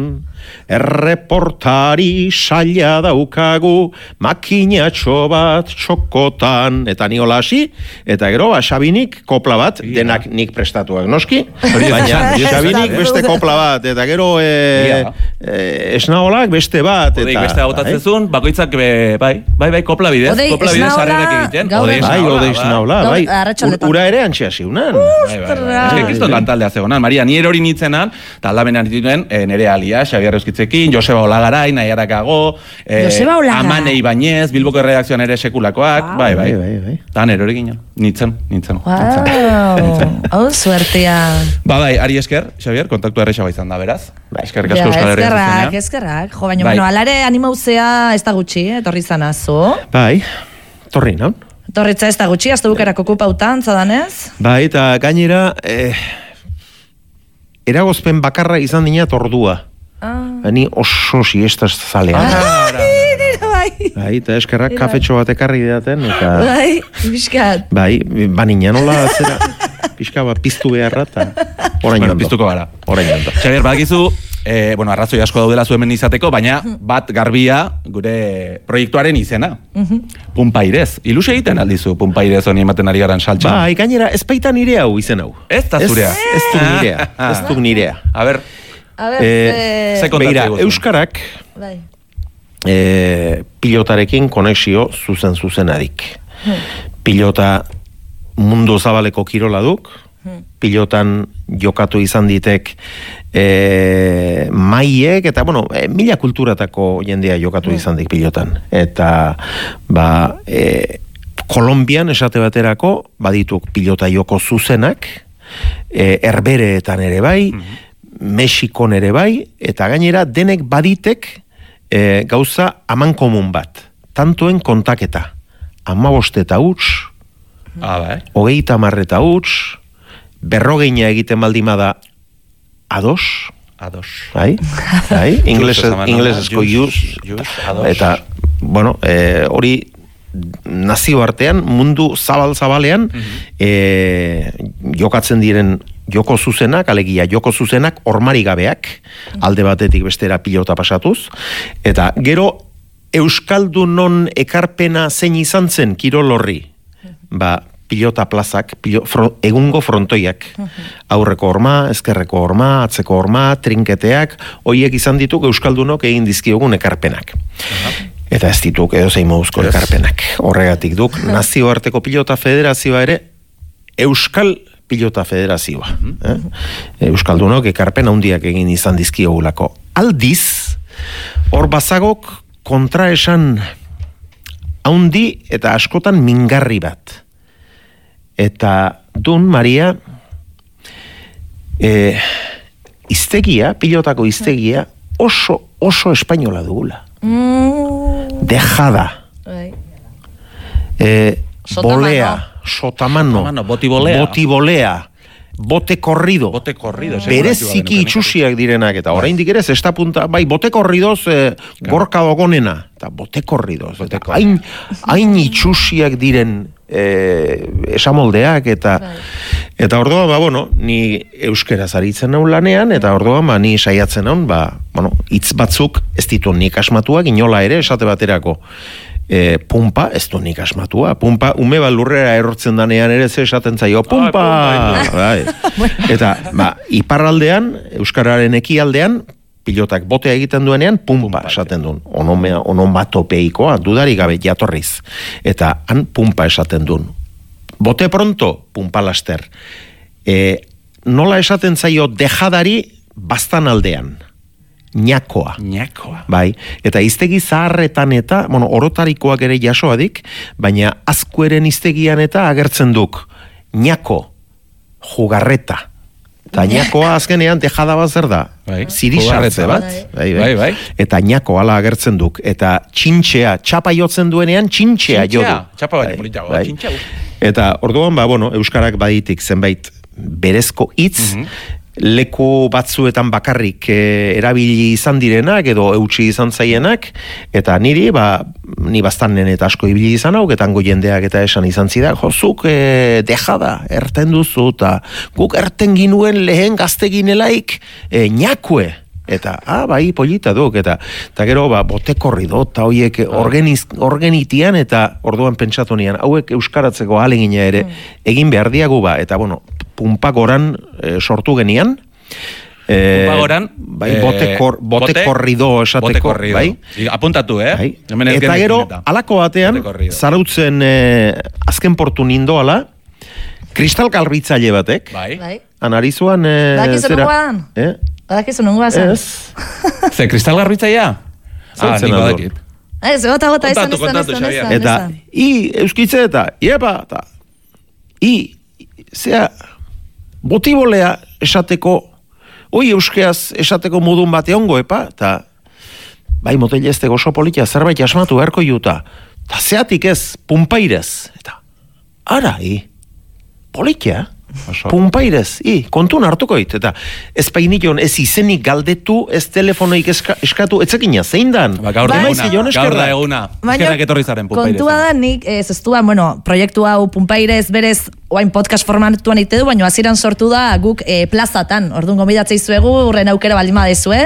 erreportari saila daukagu, makinatxo bat txokotan, eta ni hola hasi, eta gero, Xabinik kopla bat, denak nik prestatuak noski, baina Xabinik beste kopla bat, eta gero e, e, esnaolak beste bat, Odeik eta... beste agotatzezun, bakoitzak be, bai, bai, bai, kopla bidez, Odei, kopla bidez esnaola, sarrerak egiten. gaur Odei Bai, ode esnaola, Gaur, bai. arratsaldetan. Ura ere antxe hasi unan. Bai, bai, bai. Ez que kriston lantaldea zegonan. Maria, ni erori nitzenan, eta aldamenan dituen, e, nere alia, Xabier Euskitzekin, Joseba Olagarai, Naiara Kago, e, Joseba Olagarai. Amane Ibañez, Bilboko erredakzioan ere sekulakoak, bai, bai. Bai, bai, bai. Eta erori ginen, nintzen, nintzen. Wow, hau suertea. Ba, bai, ari esker, Xabier, kontaktu erresa izan da, beraz. Bai, eskerrik Ja, asko Euskal Herria eskerrak, zuzenean. eskerrak. Jo, baina, Bai. bueno, alare animauzea ez da gutxi, eh? Etorri zanazu. Bai, torri naun. Torritza ez da gutxi, azte bukerako kupautan, zadanez? Bai, eta gainera, eh, eragozpen bakarra izan dina tordua. Ah. Ni oso siestaz zalean. Ai, nire bai. Bai, eta eskerrak kafetxo bat ekarri didaten, eta... Bai, biskat. Bai, banina nola zera, pixka bat piztu beharra, eta orain Bueno, ondo. piztuko gara. Orain ondo. Xabier, badakizu, eh, bueno, arrazoi asko daudela zu hemen izateko, baina bat garbia gure proiektuaren izena. Pumpairez. Iluse egiten aldizu Pumpairez honi ematen ari garan saltza. Bai, gainera, ez baita nire hau izen hau. Ez da zurea. Ez, ez du nirea, ez du nirea. A ber, A ber, Eh, ze... kontatzen Begira, diguzun? Euskarak Bai. e, pilotarekin konexio zuzen zuzenadik. Pilota mundu zabaleko kirola duk, pilotan jokatu izan ditek e, maiek, eta bueno, e, mila kulturatako jendea jokatu izan dik pilotan. Eta, ba, e, Kolombian esate baterako, badituk pilota joko zuzenak, e, Herbereetan ere bai, Mexikon ere bai, eta gainera denek baditek e, gauza aman komun bat. Tantoen kontaketa. Amabost eta huts, ah, bai. hogeita hamar eta huts, berrogeina egiten baldimada ados, Ados. bai, bai, inglesez, Just, inglesezko just, use, just, ados. eta, bueno, e, hori nazio artean, mundu zabal-zabalean, e, jokatzen diren joko zuzenak, alegia joko zuzenak, hormari gabeak, alde batetik bestera pilota pasatuz, eta gero Euskaldunon ekarpena zein izan zen kirol horri? Ba, pilota plazak, pilo, fro, egungo frontoiak. Aurreko horma, ezkerreko horma, atzeko horma, trinketeak, hoiek izan dituk Euskaldunok egin dizkiogun ekarpenak. Eta ez dituk edo zein moduzko ekarpenak. Horregatik duk, nazioarteko pilota federazioa ere, Euskal Pilota Federazioa. Eh? Euskaldunok ekarpen handiak egin izan dizkiogulako. Aldiz, hor bazagok kontraesan handi eta askotan mingarri bat. Eta dun, Maria, e, iztegia, pilotako iztegia, oso, oso espainola dugula. Mm. Dejada. E, bolea, sotamano, sotamano botibolea. botibolea, bote corrido. Bote corrido. Bereziki itxusiak direnak, eta oraindik ere zesta punta, bai, bote corridoz eh, gorka ogonena, eta bote corridoz. Hain, hain itxusiak diren Eh, esamoldeak eta eta orduan, ba, bueno, ni euskeraz aritzen naun lanean, eta orduan, ba, ni saiatzen naun, ba, bueno, hitz batzuk ez ditu nik asmatuak, inola ere, esate baterako, e, pumpa, ez du nik asmatua, pumpa, ume bat lurrera erortzen danean ere ze esaten zaio, pumpa! Ah, pumpa bai. Eta, ba, iparraldean, euskararen ekialdean, pilotak botea egiten duenean, pumpa esaten duen. Onomea, onomatopeikoa, dudarik gabe jatorriz. Eta han pumpa esaten duen. Bote pronto, pumpa laster. E, nola esaten zaio dejadari bastan aldean. Ñakoa. Ñakoa. Bai. Eta iztegi zaharretan eta, bueno, orotarikoak ere jasoadik, baina azkueren iztegian eta agertzen duk. Ñako. Jugarreta. Eta ñakoa azkenean dejada bat zer da? Bai. Ziri sartze bat. Bai, bai. bai, bai. Eta ñako ala agertzen duk. Eta txintxea, txapa jotzen duenean txintxea jo du. Txapa bai, politago, bai. Txintxea. Eta orduan, ba, bueno, euskarak baditik zenbait berezko hitz, mm-hmm. leku batzuetan bakarrik e, erabili izan direnak edo eutsi izan zaienak, eta niri, ba, ni bastanen eta asko ibili izan hau, etango jendeak eta esan izan zidak, jozuk e, dejada, erten duzu, eta guk erten ginuen lehen gazteginelaik e, ñakue. Eta, ah, bai, polita duk, eta, eta gero, ba, bote korrido, eta horiek organiz, organitian, eta orduan pentsatu nian, hauek euskaratzeko alegina ere, egin behar diagu, ba, eta, bueno, pumpagoran e, sortu genian. E, pumpagoran, bai, bote, kor, bote, bote korrido esateko, bote korrido. Bai. I, apuntatu, eh? Bai. Eta gero, alako batean, zarautzen e, azken portu nindoala, kristal garbitzaile batek, bai. Anarizuan, e, zera, eh? Badakizu nungoa zen? Ez. Ze, kristal garbitzaia? Ah, nik badakit. Ez, gota gota izan izan izan izan. Eta, i, euskitze eta, iepa, eta, i, zea, botibolea esateko, oi euskeaz esateko modun bate ongo, epa, eta, bai, motile ez tego oso politia, zerbait asmatu beharko juta, eta zeatik ez, pumpairez, eta, ara, i, politia, pumpairez, i, kontun hartuko hit, eta ez painikion ez izenik galdetu, ez telefonoik eska, eskatu, etzekina, zein dan? Ba, gaur da eguna, gaur da eguna, eskerrak etorri zaren pumpairez. Kontua da nik, ez ez duan, bueno, proiektu hau pumpairez berez, oain podcast formatuan ite du, baina hasieran sortu da guk e, plazatan, orduan gomidatzei zuegu, urren aukera baldin badezue,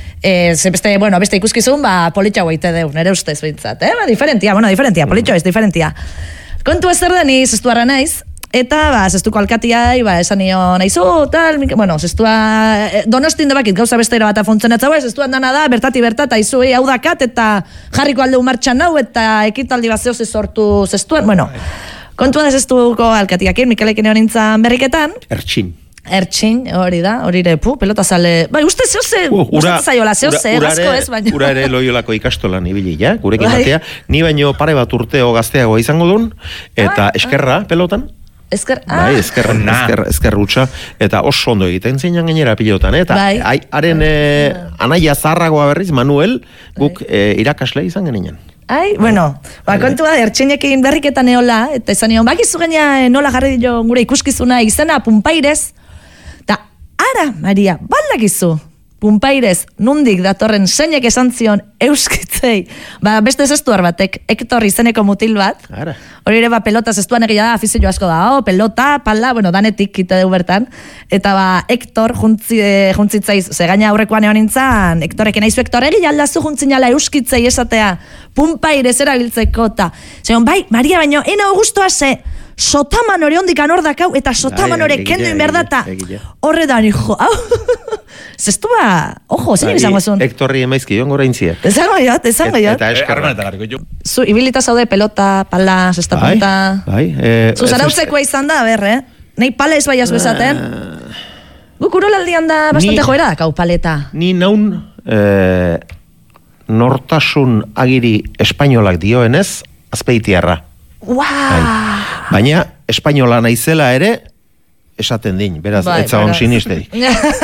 e, beste, bueno, beste ikuskizun, ba, politxau eite deu, nere ustez bintzat, eh? Ba, diferentia, bueno, diferentia, politxau ez, diferentia. Kontua ez zer da, ni zestu arra naiz, eta, ba, zestuko alkatiai, ba, esan nio nahizu, tal, bueno, zestua, donostin debakit, gauza besteira bat afontzionatzaua, zestuan dana da, bertati bertat, aizu, e, hau dakat, eta jarriko aldeu martxan hau, eta ekitaldi bat zehose sortu zestuan, bueno, kontua da zestuko alkatiakin, Mikelekin egon nintzen berriketan. Ertxin. Ertxin, hori da, hori ere, pu, pelota zale, bai, uste zehose, uh, gustatzen zaiola, zehose, gazko ez, baina. Ura ere loiolako ikastolan ibili, ja, gurekin batea, ni baino pare bat urteo gazteago izango dun, eta ah, eskerra, ah. pelotan. Esker, ah. Bai, esker, esker, esker rutsa, eta oso ondo egiten zeinan gainera pilotan, eta bai. haren eh, anaia zaharragoa berriz, Manuel, guk eh, irakasle izan geninen. Ai, bueno, ba, kontua ertxeinekin berriketan eola, eta izan nion, bakizu gaina nola jarri jo gure ikuskizuna izena pumpairez, eta ara, Maria, baldakizu, Punpairez, nundik datorren zeinek esan zion euskitzei, ba, beste zestuar batek, Hector izeneko mutil bat, Ara. hori ere, ba, pelota zestuan egia da, afizio asko da, oh, pelota, pala, bueno, danetik kite dugu bertan, eta ba, Hector juntzi, eh, juntzitzaiz, ze gaina aurrekoan egon nintzen, Hectoreken aizu, Hector, egi aldazu juntzinala euskitzei esatea, punpairez erabiltzeko, eta, zegoen, bai, Maria, baino, ena augustoa ze, sotaman hori ondik anordakau, eta sotaman hori kenduin berdata, horre da, hijo, hau, zestu ba, ojo, zein izango zuen. Hectorri emaizki, joan gora intziek. Ezango jot, ezango jot. Eta eskarra. Zu, ibilita zaude pelota, pala, zesta punta. Bai, bai. Zu, zarautzekoa izan da, ber, eh? Nei pala ez baiaz bezaten. Guk urolaldian da bastante joera da, kau paleta. Ni naun eh, nortasun agiri espainolak dioenez, azpeitiarra. Wow. Baina, espainola naizela ere, esaten din, beraz, bai, etza hon sinisterik.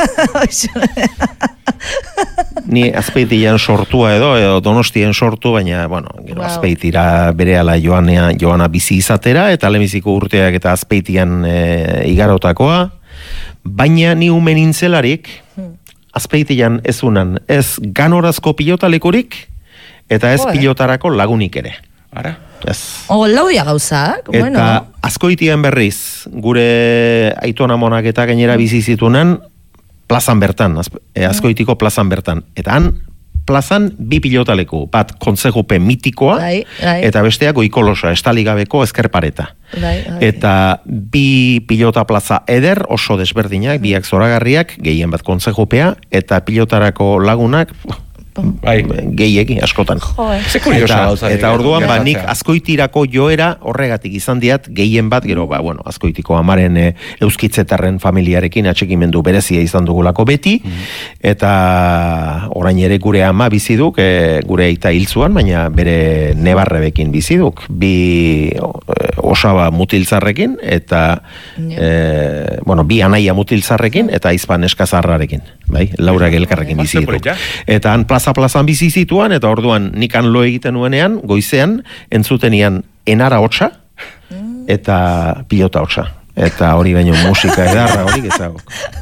Ni azpeitian sortua edo, edo donostien sortu, baina, bueno, gero, wow. Azpeitira berehala joanea, joana bizi izatera, eta lehenbiziko urteak eta azpeitian e, igarotakoa, baina ni umen intzelarik, hmm. Azpeitian ez unan, ez ganorazko pilotalekurik, eta ez Joder. pilotarako lagunik ere. Ara? Ez. O, laudia gauzak, Eta bueno. azkoitian berriz, gure aitona monak eta gainera bizi zitunan, plazan bertan, az, e, azkoitiko plazan bertan. Eta han, plazan bi pilotaleku, bat kontzejupe mitikoa, Bai, bai. eta besteak goikolosa, estaligabeko ezkerpareta. Bai, bai. Eta bi pilota plaza eder, oso desberdinak, biak zoragarriak, gehien bat kontzejupea, eta pilotarako lagunak, Bai. gehiegi askotan. Ze kuriosa Eta, gauza. eta orduan, ba, nik gertatzea. azkoitirako joera horregatik izan diat, gehien bat, gero, ba, bueno, azkoitiko amaren e, euskitzetarren familiarekin atxekimendu berezia izan dugulako beti, eta orain ere gure ama biziduk, e, gure aita hiltzuan, baina bere nebarrebekin biziduk, bi o, e, osaba mutiltzarrekin, eta e, bueno, bi anaia mutiltzarrekin, eta izpan eskazarrarekin, bai, Laura Gelkarrekin biziduk. Eta han plaza plazan bizi zituan, eta orduan nikan lo egiten nuenean, goizean, entzutenian enara hotsa, eta pilota hotsa. Eta hori baino musika edarra hori gezago.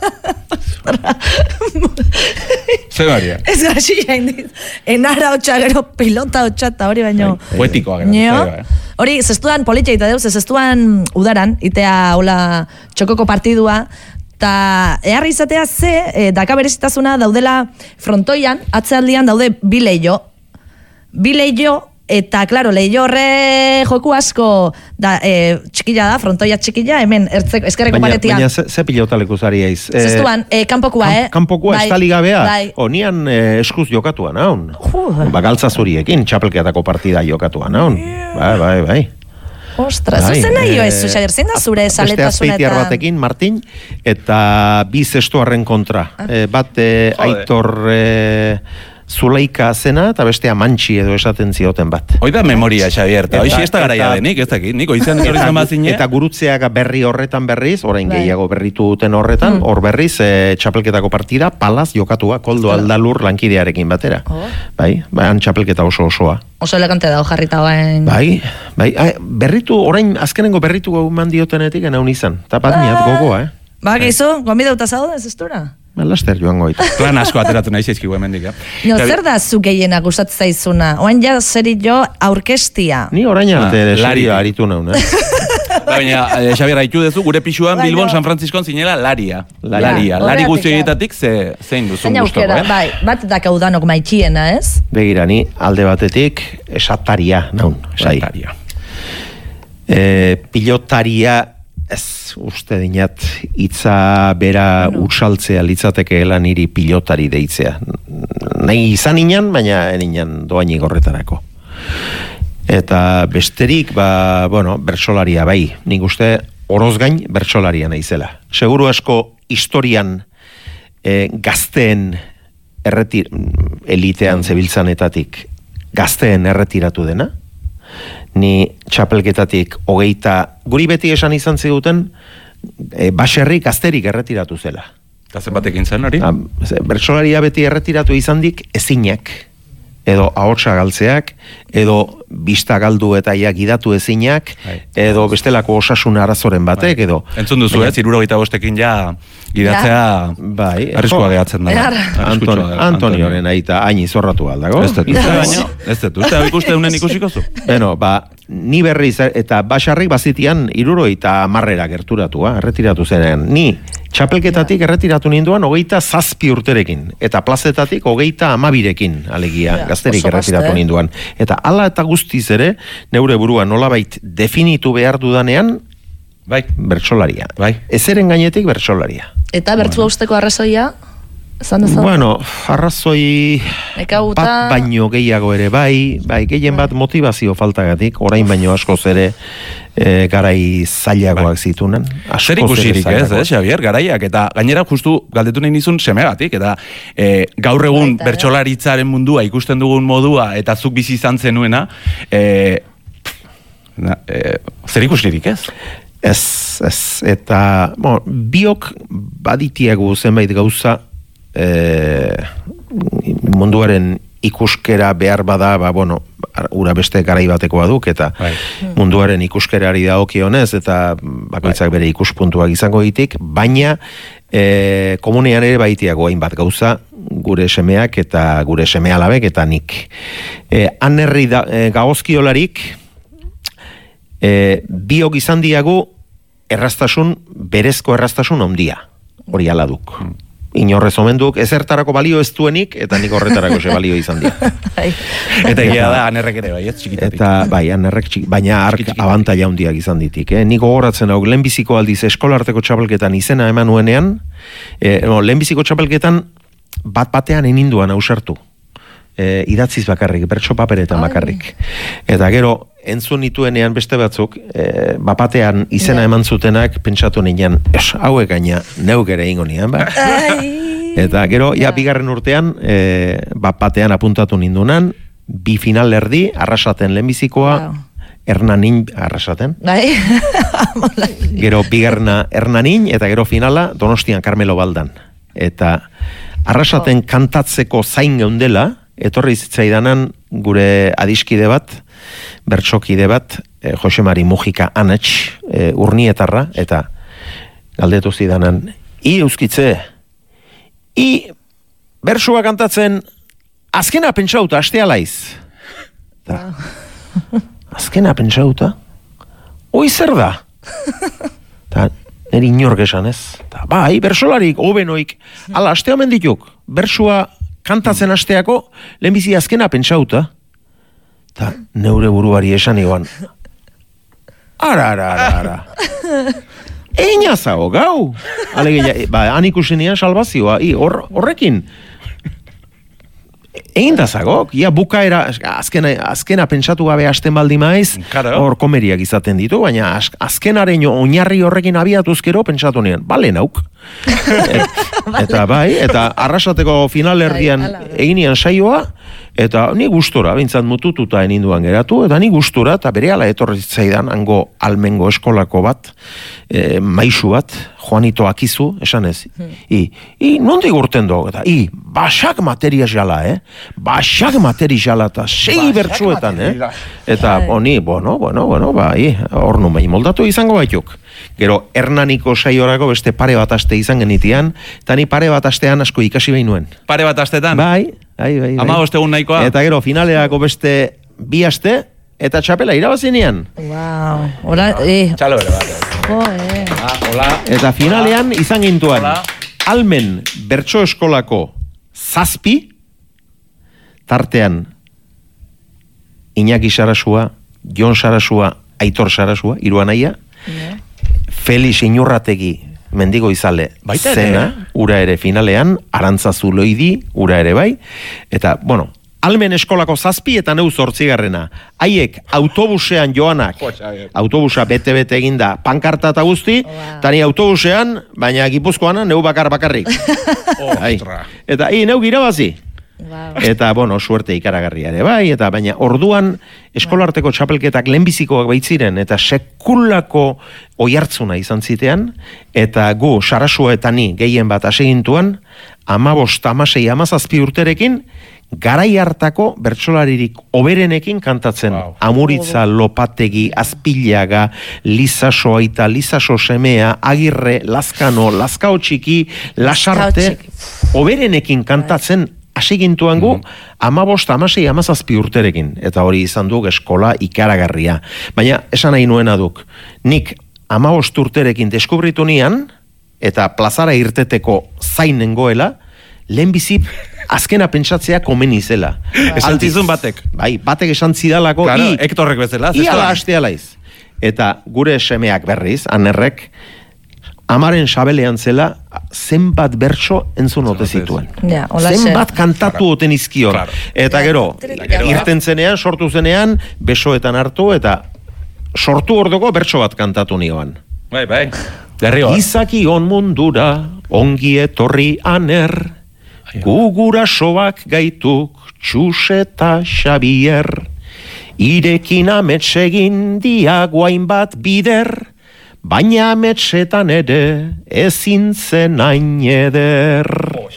Zer Maria? Ez gara xila indiz. Enara hotxa gero pilota hotxa eta hori baino. Poetikoa Nio, gero. hori, zestuan politia ita deuz, zestuan udaran, itea hola txokoko partidua, eta eharri izatea ze, e, daka berezitasuna daudela frontoian, atzealdian daude bi leio. Bi leio, eta, klaro, leio horre joku asko da, e, txikila da, frontoia txikila, hemen ertzeko, eskerreko Baina, paretia. baina ze, ze pilotaleku zari eiz? Zestuan, e, kanpokua, eh? Kanpokua Bai, estaligabea? bai. Onian e, eskuz jokatuan, haun. Uh. Bagaltza zuriekin, txapelkeatako partida jokatuan, haun. Bai, bai, bai. Ostras, Bai, zuzen nahi jo ez, eh, Xabier, zein da zure Beste zaletasuna azpeitiar eta... batekin, Martin, eta bi zestuarren kontra. Eh, bat eh, Jode. Aitor eh, Zuleika zena, eta bestea Mantxi edo esaten zioten bat. Hoi da memoria, Xabier, eta hoi Eta- siesta garaia eta- denik, ez dakit, nik oizan hori Eta, zamazine. eta gurutzeak berri horretan berriz, orain Bai. gehiago berritu duten horretan, hor berriz e, txapelketako partida palaz jokatua, koldo aldalur lankidearekin batera. Oh. Bai, bai, han txapelketa oso osoa. Oso elegante dago jarrita bain... Bai, bai, ai, berritu, orain azkenengo berritu gau mandiotenetik enaun izan. Eta bat miat gogoa, eh? Ba, gizu, gomidauta zaude, ez estura? Laster joango goita. Plan asko ateratu nahi zaizkigu hemendik, ja. No, zer da zu gehiena gustatzen zaizuna? Oan ja zeri jo aurkestia. Ni orain arte Ah, ah, lari. serio aritu naun, eh? Ba, baina, eh, Xabier, haitu dezu, gure pixuan Bai, Bilbon no. San Franciscon zinela laria. Laria. Laria. Lari Horregatik, guzti ja. horietatik ze, zein duzun Baina guztoko, aukera, eh? bai, bat dakaudanok maitxiena, ez? Begira, ni alde batetik esataria naun, sai. Laria. E, pilotaria, ez uste dinat, hitza bera Bueno. utsaltzea litzatekeela niri pilotari deitzea. Nahi izan inan, baina eninan doainik horretarako. Eta besterik, ba, bueno, bertsolaria bai, nik uste oroz gain bertsolaria naizela. Seguru asko historian e, gazteen erretir, elitean zebiltzanetatik gazteen erretiratu dena, ni txapelketatik hogeita, guri beti esan izan ziguten, e, baserri gazterik erretiratu zela. Eta zenbatekin zen hori? Ah, ze, bertsolaria beti erretiratu izan dik ezinak, edo ahotsa galtzeak, edo bista galdu eta ia gidatu ezinak, edo bestelako osasun arazoren batek, edo. Entzun duzu, ez, hirurogeita bostekin ja gidatzea bai, arriskua gehatzen da. Antonioren aita hain izorratu aldago. Ez dut, ez dut, uste, ikuste unen ikusiko zu. Beno, ba, ni berriz, eta basarrik bazitian hirurogeita marrera gerturatua, erretiratu zenean. Ni, txapelketatik erretiratu ninduan hogeita zazpi urterekin, eta plazetatik hogeita amabirekin, alegia, gazterik erretiratu ninduan. Eta hala eta guztiz ere, neure burua nolabait definitu behar dudanean, bai, bertsolaria. Bai. Ezeren gainetik bertsolaria. Eta bertzu hausteko arrazoia? Bueno, arrazoi bat baino gehiago ere, bai, bai, gehien bat motivazio faltagatik, orain baino askoz ere e, garai zailagoak zitunen. Zer ikusirik ez, eh, Xavier, garaiak, eta gainera justu galdetu nahi nizun semegatik, eta e, gaur egun bertsolaritzaren mundua ikusten dugun modua, eta zuk bizi izan zenuena, e, na, e, zer ikusirik ez? Ez, ez, eta bon, biok baditiagu zenbait gauza, E, munduaren ikuskera behar bada, ba, bueno, ura beste garai batekoa duk, eta bai. Munduaren ikuskerari dagokionez, eta bakoitzak bere ikuspuntuak izango ditik, baina e, komunean ere baitiago hainbat gauza, gure semeak eta gure seme alabek eta nik. E, anerri da, e, gaozkiolarik, e, biok izan diagu erraztasun, berezko erraztasun ondia, hori ala duk. Inorrez omen duk, ezertarako balio ez duenik, eta nik horretarako ze balio izan dira. Eta egia da, anerrek ere, bai, ez txikitatik. Eta, bai, anerrek txik, baina ark abantaila handiak izan ditik. Eh? Nik gogoratzen hau, lehenbiziko aldiz eskolarteko txapelketan izena eman nuenean, eh, no, lehenbiziko txapelketan bat batean eninduan ausartu. E, idatziz bakarrik, bertso paperetan bakarrik. Eta gero, entzun nituenean beste batzuk, e, bapatean izena eman zutenak, pentsatu ninean, es, hauek gaina, neuk ere ingo nian, ba? Eta gero, ja, bigarren urtean, e, bapatean apuntatu nindunan, bi final erdi, arrasaten lehenbizikoa, Hernanin arrasaten. Gero, bigarrena Hernanin, eta gero finala, Donostian Carmelo Baldan. Eta arrasaten kantatzeko zain geundela, etorri zitzaidanan gure adiskide bat, bertsokide bat, eh, Jose Mari Mujika Anach, eh, urnietarra, eta galdetu zidanan, i euskitze, i bersua kantatzen, azkena pentsauta, astea laiz. Da. Azkena pentsauta? Hoi zer da? Ta, neri inork esan ez. Ta, bai, bersolarik, hobenoik, ala, astea mendituk, bersua kantatzen asteako, lehenbizi azkena pentsauta, eta neure buruari esan iguan, ara, ara, ara, ara, eina zago, gau, alegeia, ba, han ikusenean salvazioa, i, hor, horrekin, egin da zagok, ia bukaera, azkena, azkena pentsatu gabe hasten baldi maiz, hor komeriak izaten ditu, baina az, azkenaren oinarri horrekin abiatuzkero pentsatu nian, bale nauk. Et, eta bai, eta arrasateko final erdian eginian saioa, eta ni gustora, bintzat mutututa eninduan geratu, eta ni gustora, eta bere ala etorri zaidan, hango almengo eskolako bat, e, maisu bat, Juanito Akizu, esan ez, hmm. i, i, nondik urten dugu, eta, i, basak materia jala, eh? Basak materia jala, eta sei bertsuetan, eh? Eta, honi, bueno, bueno, bueno, bai, hor nun bai, moldatu izango baituk. Gero, Hernaniko saiorako beste pare bat aste izan genitian, eta ni pare bat astean asko ikasi behin nuen. Pare bat astetan? Bai, bai, bai. Ama ostegun nahikoa? Eta gero, finaleako beste bi aste, eta txapela irabazinean. Wow, hola, eh. Txalo bere bat. Oh, eh. Ah, hola. Eta finalean izan gintuan, hola. Almen bertso eskolako zazpi, tartean Iñaki Sarasua, Jon Sarasua, Aitor Sarasua, iruan aia, yeah. Felix Inurrategi mendigo izale baita zena, ere, ura ere finalean, Arantza Zuloidi, ura ere bai, eta, bueno, Almen eskolako zazpi eta neu zortzigarrena. Haiek autobusean joanak, autobusa bete-bete eginda, pankarta eta guzti, eta ni autobusean, baina Gipuzkoana neu bakar bakarrik. Eta hi, neu girabazi. Wow. Eta, bueno, suerte ikaragarria ere bai, eta baina orduan eskolarteko txapelketak lehenbizikoak baitziren, eta sekulako oihartzuna izan zitean, eta gu, Sarasua eta ni, gehien bat asegintuan, amabost, amasei, amazazpi urterekin, garai hartako bertsolaririk oberenekin kantatzen. Wow. Amuritza, Lopategi, Azpillaga, Liza Soaita, Liza Sosemea, Agirre, Lazkano, Lazkao Txiki, Lasarte, oberenekin kantatzen hasigintuan gu, amabost, amasei, amazazpi urterekin. Eta hori izan duk eskola ikaragarria. Baina, esan nahi nuena duk, nik amabost urterekin deskubritu nian, eta plazara irteteko zain nengoela, lehenbizi azkena pentsatzea komeni zela. Esan zizun batek. Bai, batek esan zidalako, claro, Hektorrek bezala. Iala hastea laiz. Eta gure semeak berriz, anerrek, amaren sabelean zela, zenbat bertso entzun ote zituen. Ja, zenbat kantatu oten izkion. Claro. Eta gero, irten zenean, sortu zenean, besoetan hartu, eta sortu ordoko bertso bat kantatu nioan. Bai, bai. Derrioa. Izaki on mundura, ongi etorri aner, gugura soak gaituk, txuseta Xabier, irekin ametsegin diaguain bat bider, baina ametsetan ere ezin zen hain eder.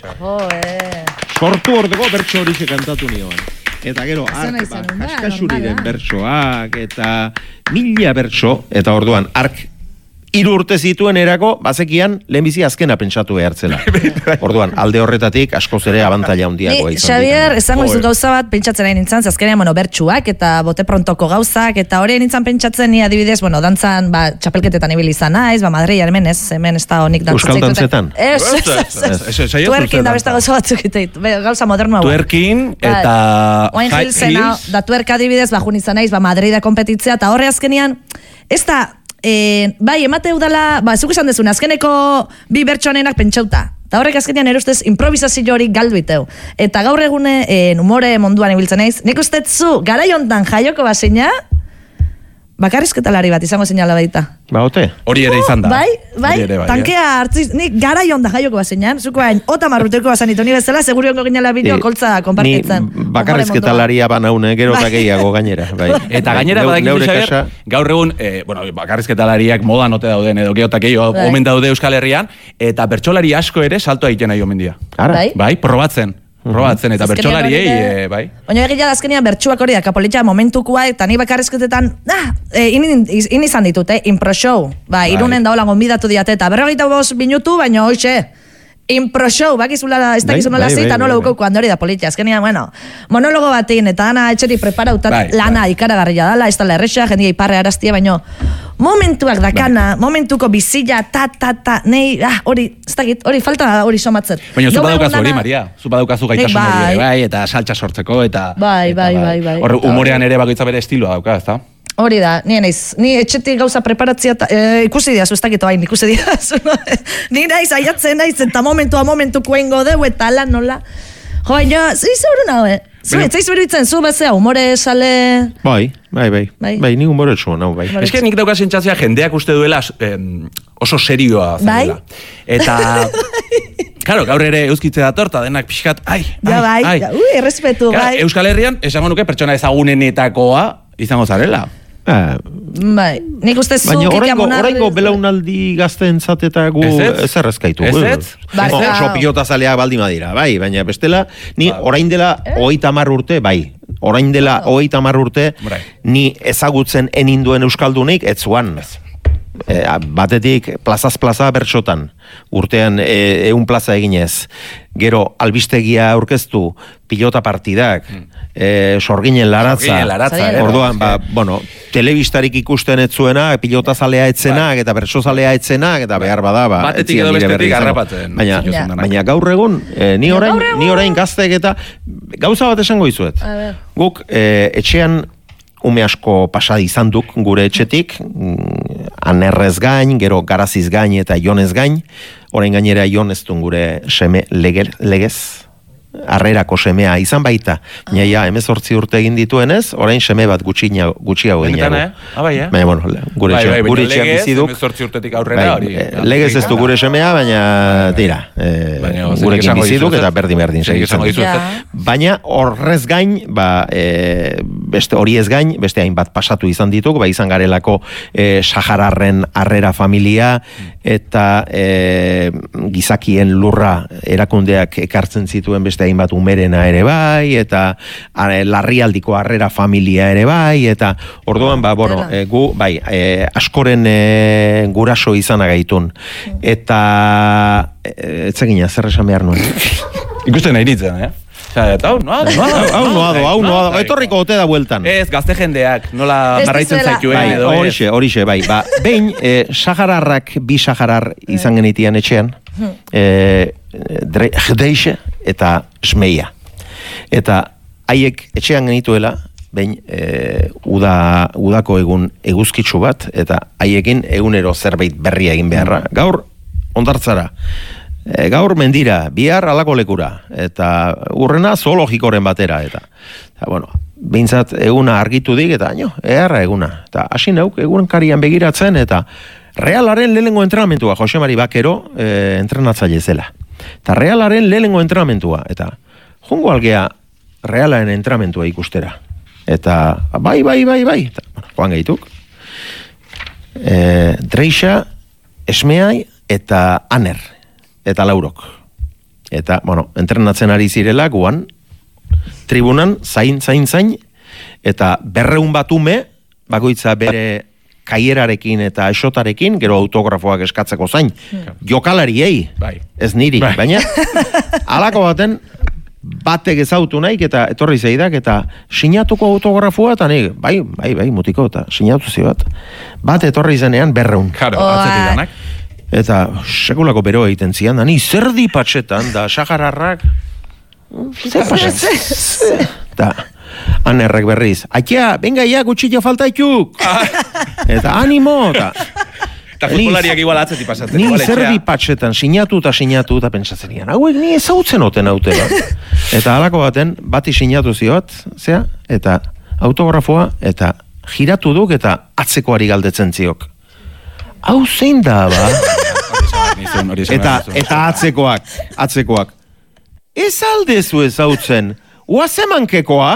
Sortu ordeko bertso hori kantatu nioan. Eta gero, ark, ba, kaskasuriren bertsoak, eta mila bertso, eta orduan, ark, hiru urte zituen erako, bazekian, lehenbizi azkena pentsatu behartzela. Orduan, alde horretatik, askoz ere abantaila handiagoa izan. Xabier, esango izut gauza bat, pentsatzen nahi nintzen, azkenean, bueno, bertsuak, eta bote prontoko gauzak, eta hori nintzen pentsatzen, ni adibidez, bueno, dantzan, ba, txapelketetan ibili izan naiz, ba, Madreia hemen ez, hemen ez da honik dantzatzen. Euskal dantzetan? Ez, ez, ez. Tuerkin da besta gauza batzuk iteit, gauza modernoa. Tuerkin, eta... Oain Hilsena, da tuerka adibidez, ba, jun izan naiz, ba, Madreida kompetitzea, eta horre azkenean, ez da, E, bai, emate udala, ba, zuk esan dezun, azkeneko bi bertsoanenak pentsauta. Eta horrek azkenean erostez improvisazio hori galdu iteu. Eta gaur egune, e, umore munduan ibiltzen naiz, nik ustetzu, gara jontan jaioko baseina, bakarrizketalari bat izango seinala baita. Ba, ote? Hori ere izan da. Bai, bai, bai tankea hartziz, nik gara jonda jaioko basenean, zuko hain, ota marruteko bazanitu, ni bezala, seguri ongo ginela bideo e, koltza konpartitzen. Ni bakarrizketalaria banaune, gero eta gehiago gainera. Bai. Eta gainera badakizu, Xabier, gaur egun, eh, bueno, bakarrizketalariak modan ote dauden, edo geotak gehiago, bai. Omen daude Euskal Herrian, eta bertsolari asko ere saltoa egiten nahi omen dia. Bai? Bai, probatzen. Probatzen, eta bertsolariei, e, bai. Oina egia da azkenean bertsuak hori da, kapolitxa momentukua, eta ni bakarrizketetan, ah, e, in, in, in izan ditut, eh, impro show. Ba, bai. Irunen daola gonbidatu diate, eta berrogeita bost minutu, baina hoxe, impro show, bakizula, ez dakizun nola zita, nola ukauko handori da politxa. Azkenean, bueno, monologo batin, eta ana etxeri preparautat bai, lana bai. Ikaragarria dala, ez dala erresa, jendia iparre araztia, baina momentuak dakana, bai. Momentuko bizilla, ta, ta, ta, nei, ah, hori, ez dakit, hori falta hori somatzet. Baina zupa daukazu hori, Maria, zupa daukazu gaitasun hori ere, bai, eta saltsa sortzeko, eta... Bai, bai, bai, bai. Hor, humorean ere bakoitza bere estiloa dauka, ez da? Hori da, ni naiz, ni etxetik gauza preparatzea, e, ikusi diazu, ez dakit hain, ikusi diazu, no? Ni naiz, aiatzen naiz, eta momentua momentuko eingo deu, eta lan nola. Jo, baina, zeiz hori nahi, zu, ez zeiz beruitzen, zu bezea, humore sale... Bai, bai, bai, bai, bai ni humore txu, nahi, bai. Ez que nik dauka sentzazioa jendeak uste duela eh, oso serioa zela. Bai? Eta... Claro, gaur ere euskitze datorta denak pixkat, ai, ai, ja, bai, ai. Ja, ui, errespetu, claro, bai. Euskal Herrian, esango nuke pertsona ezagunenetakoa izango zarela. Bai, nik uste zu baina oraingo belaunaldi gazteentzat eta gu ez errezkaitu. Ez ez? Oso pilota zaleak baldin badira, bai, baina bestela, ni orain dela hogeita hamar urte, bai, orain dela hogeita hamar urte, ni ezagutzen eninduen euskaldunik, ez zuan. E, batetik plazaz plaza bertsotan, urtean e, eun plaza eginez, gero albistegia aurkeztu, pilota partidak, e, sorginen laratza, laratza orduan, ba, bueno, telebistarik ikusten etzuena, pilota zalea etzenak, eta bertso zalea etzenak, eta behar bada, ba, batetik edo bestetik harrapatzen. Baina, baina gaur egun, e, ni orain, ni orain gaztek eta gauza bat esango izuet. Guk, e, etxean, ume asko pasa izan duk gure etxetik, anerrez gain, gero garaziz gain eta jonez gain, orain gainera joneztun gure seme leger, legez, arrerako semea izan baita. Naia, hemezortzi urte egin dituenez, orain seme bat gutxiago gutxiago gehiago. Ah, bai, eh? Baina, bueno, gure bai, bai, gure etxean bizi duk. hemezortzi urtetik aurrera hori. Bai, legez ez du gure semea, baina tira, eh, gurekin bizi duk eta berdin berdin segitzen. Baina horrez gain, ba, e, beste hori ez gain, beste hainbat pasatu izan dituk, ba izan garelako e, Sahararren harrera familia eta e, gizakien lurra erakundeak ekartzen zituen beste beste hainbat umerena ere bai, eta are, larrialdiko harrera familia ere bai, eta orduan, ba, bueno, e, gu, bai, e, askoren e, guraso izana gaitun. Eta, e, etzegina, zer esan behar nuen. Ikusten nahi nintzen, eh? Hau, noa, noa, hau, noa, hau, noa, etorriko ote da bueltan. Ez, gazte jendeak, nola marraitzen zaituen bai, edo. Horixe, horixe, bai. Ba, behin, e, sahararrak, bi saharar izan genitian etxean, e, Hdeixe eta Smeia. Eta haiek etxean genituela, behin, e, uda, udako egun eguzkitsu bat, eta haiekin egunero zerbait berria egin beharra. Gaur, ondartzara. E, gaur mendira, bihar alako lekura, eta urrena zoologikoren batera, eta, eta bueno, bintzat eguna argitu dik, eta aino, eharra eguna, eta hasi nauk egunkarian begiratzen, eta Realaren lehenengo entrenamentua, Jose Mari Bakero e, entrenatzaile zela, eta Realaren lehenengo entrenamentua, eta jungo algea Realaren entrenamentua ikustera, eta bai, bai, bai, bai, eta bueno, joan gaituk, e, Dreixa, Esmeai, eta Aner, eta Laurok. Eta, bueno, entrenatzen ari zirela, guan, tribunan, zain, zain, zain, eta berreun bat ume, bakoitza bere kaierarekin eta esotarekin, gero autografoak eskatzeko zain. Jokalariei, bai. Ez niri, bai. Baina, alako baten, batek ezautu naik, eta etorri zeidak, eta sinatuko autografoa, eta nik, bai, bai, bai, mutiko, eta sinatu zi bat. Bat etorri zenean berreun. Karo, atzetik danak. Eta sekulako beroa egiten zian, da ni zerdi patxetan, da sahararrak, zer patxetan, da Anerrek berriz, aitea, venga ya, gutxillo falta ikuk, eta animo, eta eta futbolariak igual atzetik pasatzen. Ni zerdi patxetan, sinatu eta sinatu eta pentsatzen nian, hauek ni ezautzen oten haute bat. Eta halako baten, bati sinatu ziot, zea, eta autografoa, eta giratu duk, eta atzekoari galdetzen ziok. Hau zein da, ba? eta, eta atzekoak, atzekoak. Ez aldezu ezautzen, uazemankekoa?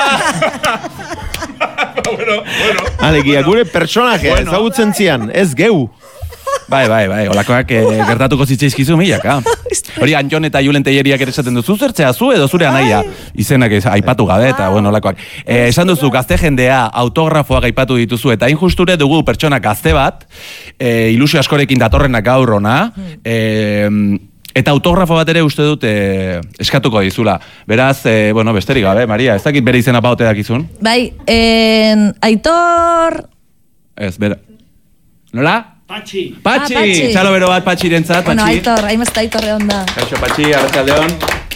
bueno, bueno. Alegia, gure personajea bueno. Ezautzen zian, ez geu. Bai, bai, bai, olakoak eh, gertatuko zitzaizkizu milaka. Hori Anjon eta Julen Telleriak ere esaten duzu, zertzea zu edo zure anaia izenak aipatu gabe eta bueno, olakoak. Eh, esan duzu, gazte jendea autografoak aipatu dituzu eta injusture dugu pertsona gazte bat, eh, ilusio askorekin datorrenak gaur ona, eh, eta autografo bat ere uste dut eh, eskatuko dizula. Beraz, eh, bueno, besterik gabe, Maria, ez dakit bere izena baute dakizun? Bai, en, Aitor... Ez, bera... Nola? Patxi. Patxi, ah, Patxi. Txalo bero bat Patxi rentzat, Patxi. Bueno, Aitor, haimazta Aitorre onda. Kaixo, Patxi, arratsaldeon.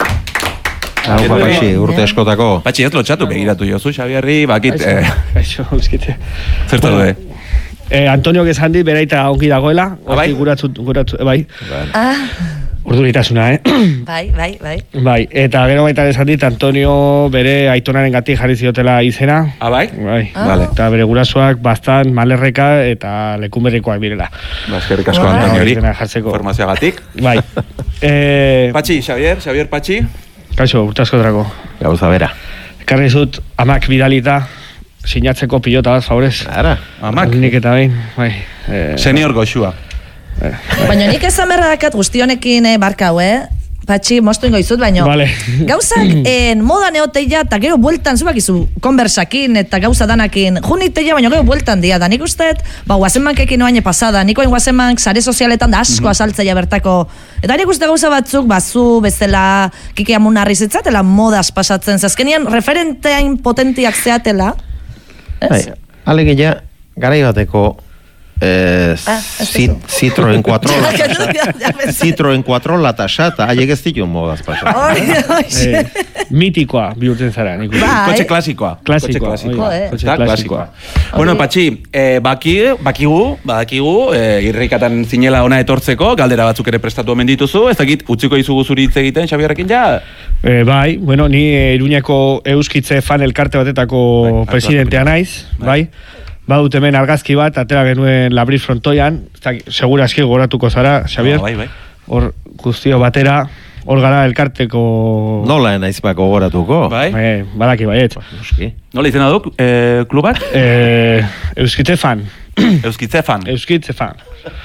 Hau, Patxi, urte eskotako. Patxi, ez lotxatu begiratu jozu, Xabierri, bakit... Kaixo, euskite. Zertu dude? Eh, Antonio Gezandi, beraita ongi dagoela. Bai? Guratzu, guratzu, bai. Ah, Urduritasuna, eh? bai, bai, bai. Bai, eta gero baita desandit, Antonio bere aitonaren gati jarri ziotela izena. Ah, bai? Bai, Ah. vale. Eta bere gurasoak bastan malerreka eta lekumerikoak birela. Baskerik asko Bai. Antonio hori, Izena jartzeko. formazioagatik. Bai. eh, Patxi, Xavier, Xavier Patxi. kaixo, urtasko drako. Gauza bera. Ekarri zut, amak bidalita, sinatzeko pilota bat, favorez. Ara. Amak, Nik eta behin, bai. Eh, senior goxua. Baina nik esan berra dakat guztionekin eh, barkau, eh? Patxi, mostu ingo izut, baina Vale. gauzak en moda neoteia eta gero bueltan zubakizu konversakin eta gauza danakin juniteia, baina gero bueltan dia da nik usteet, ba, guazemankekin oaine pasada, niko hain guazemank sare sozialetan da asko asaltzaia bertako, eta nik uste gauza batzuk, bazu, bezala, kiki amunarri zitzatela modaz pasatzen, zazkenian referenteain potentiak zeatela, Bai, ez? alegia, garai bateko eh, Ah, ez Cit- duzu. Citroen cuatro Ja, ja, ja, pensé. Citroen cuatro latasa, eta haiek ez ditu modaz pasa. Hori, hori. eh, mitikoa bihurtzen zara, nik uste. Bai. Kotxe klasikoa. Klasikoa, Kotxe hori da, Joder. kotxe Da, klasikoa. klasikoa. Bueno, Patxi, eh, baki, bakigu, badakigu, eh, irrikatan zinela ona etortzeko, galdera batzuk ere prestatu omen dituzu, ez dakit, utziko izugu zuri hitz egiten, Xabierrekin ja? Eh, bai, bueno, ni eh, Iruñako Euskitze fan elkarte batetako Bai, presidentea hartu naiz, bai. Badut hemen argazki bat, atera genuen labri frontoian, ez dakit, segura aski goratuko zara, Xabier. No, bai, bai. Hor guztio batera, hor gara elkarteko... Nola naizpako goratuko? Bai? Eh, badaki baiet. Noski. Nola izena duk, eh, klubak? Eh, Euskitze fan. Euskitze fan. Euskitze fan.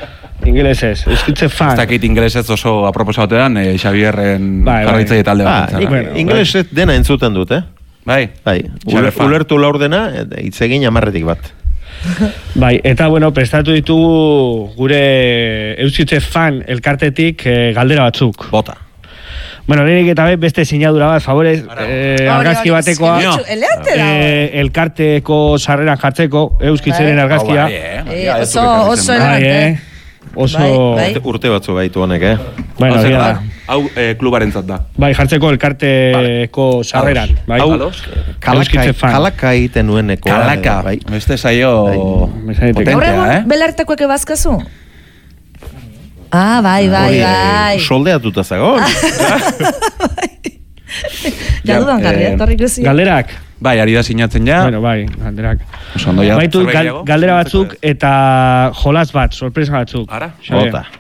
Ingelesez, euskitze fan. Ez dakit ingelesez oso aproposatean, eh, Xabierren Bai, bai. jarraitzaile talde Ah, bat. nik Bueno, ingelesez dena entzuten dut, eh? Bai. Bai, Xabier Uler, fan. ulertu laur dena, hitz egin hamarretik bat. Bai, eta bueno, prestatu ditugu gure euskitze fan elkartetik eh, galdera batzuk. Bota. Bueno, lehenik eta be, beste sinadura bat, favorez, eh, argazki batekoa, Eleate da. eh, elkarteko sarreran jartzeko, euskitzeren Bai. argazkia. Hau bai, eh? Eh, Ja, ez oso, duk ekarri oso zen. Bai, elegante. eh? Oso... Bai, bai. Urte batzu baitu honek, eh? Bueno, Hau zer egia da? da. Hau eh, klubarentzat da. Bai, jartzeko elkarteko sarreran. Bai. Hau, Kalaka, Euskitze fan. kalaka egiten nueneko. kalaka. Bai. Beste saio Mesedez. Gaur potentea, egun eh? belartekoek ebazkazu? Ah, bai, bai, Hori, eh, bai. soldeatuta zago. Ja dudan garri, eh? Torrik uzi. Galderak? Bai, ari da sinatzen ja. Bueno, bai, galderak. Oso ondo ja. Baitu Zerbait gal, gehiago? galdera batzuk eta jolas bat, sorpresa batzuk. Ara? Xabier. Bota.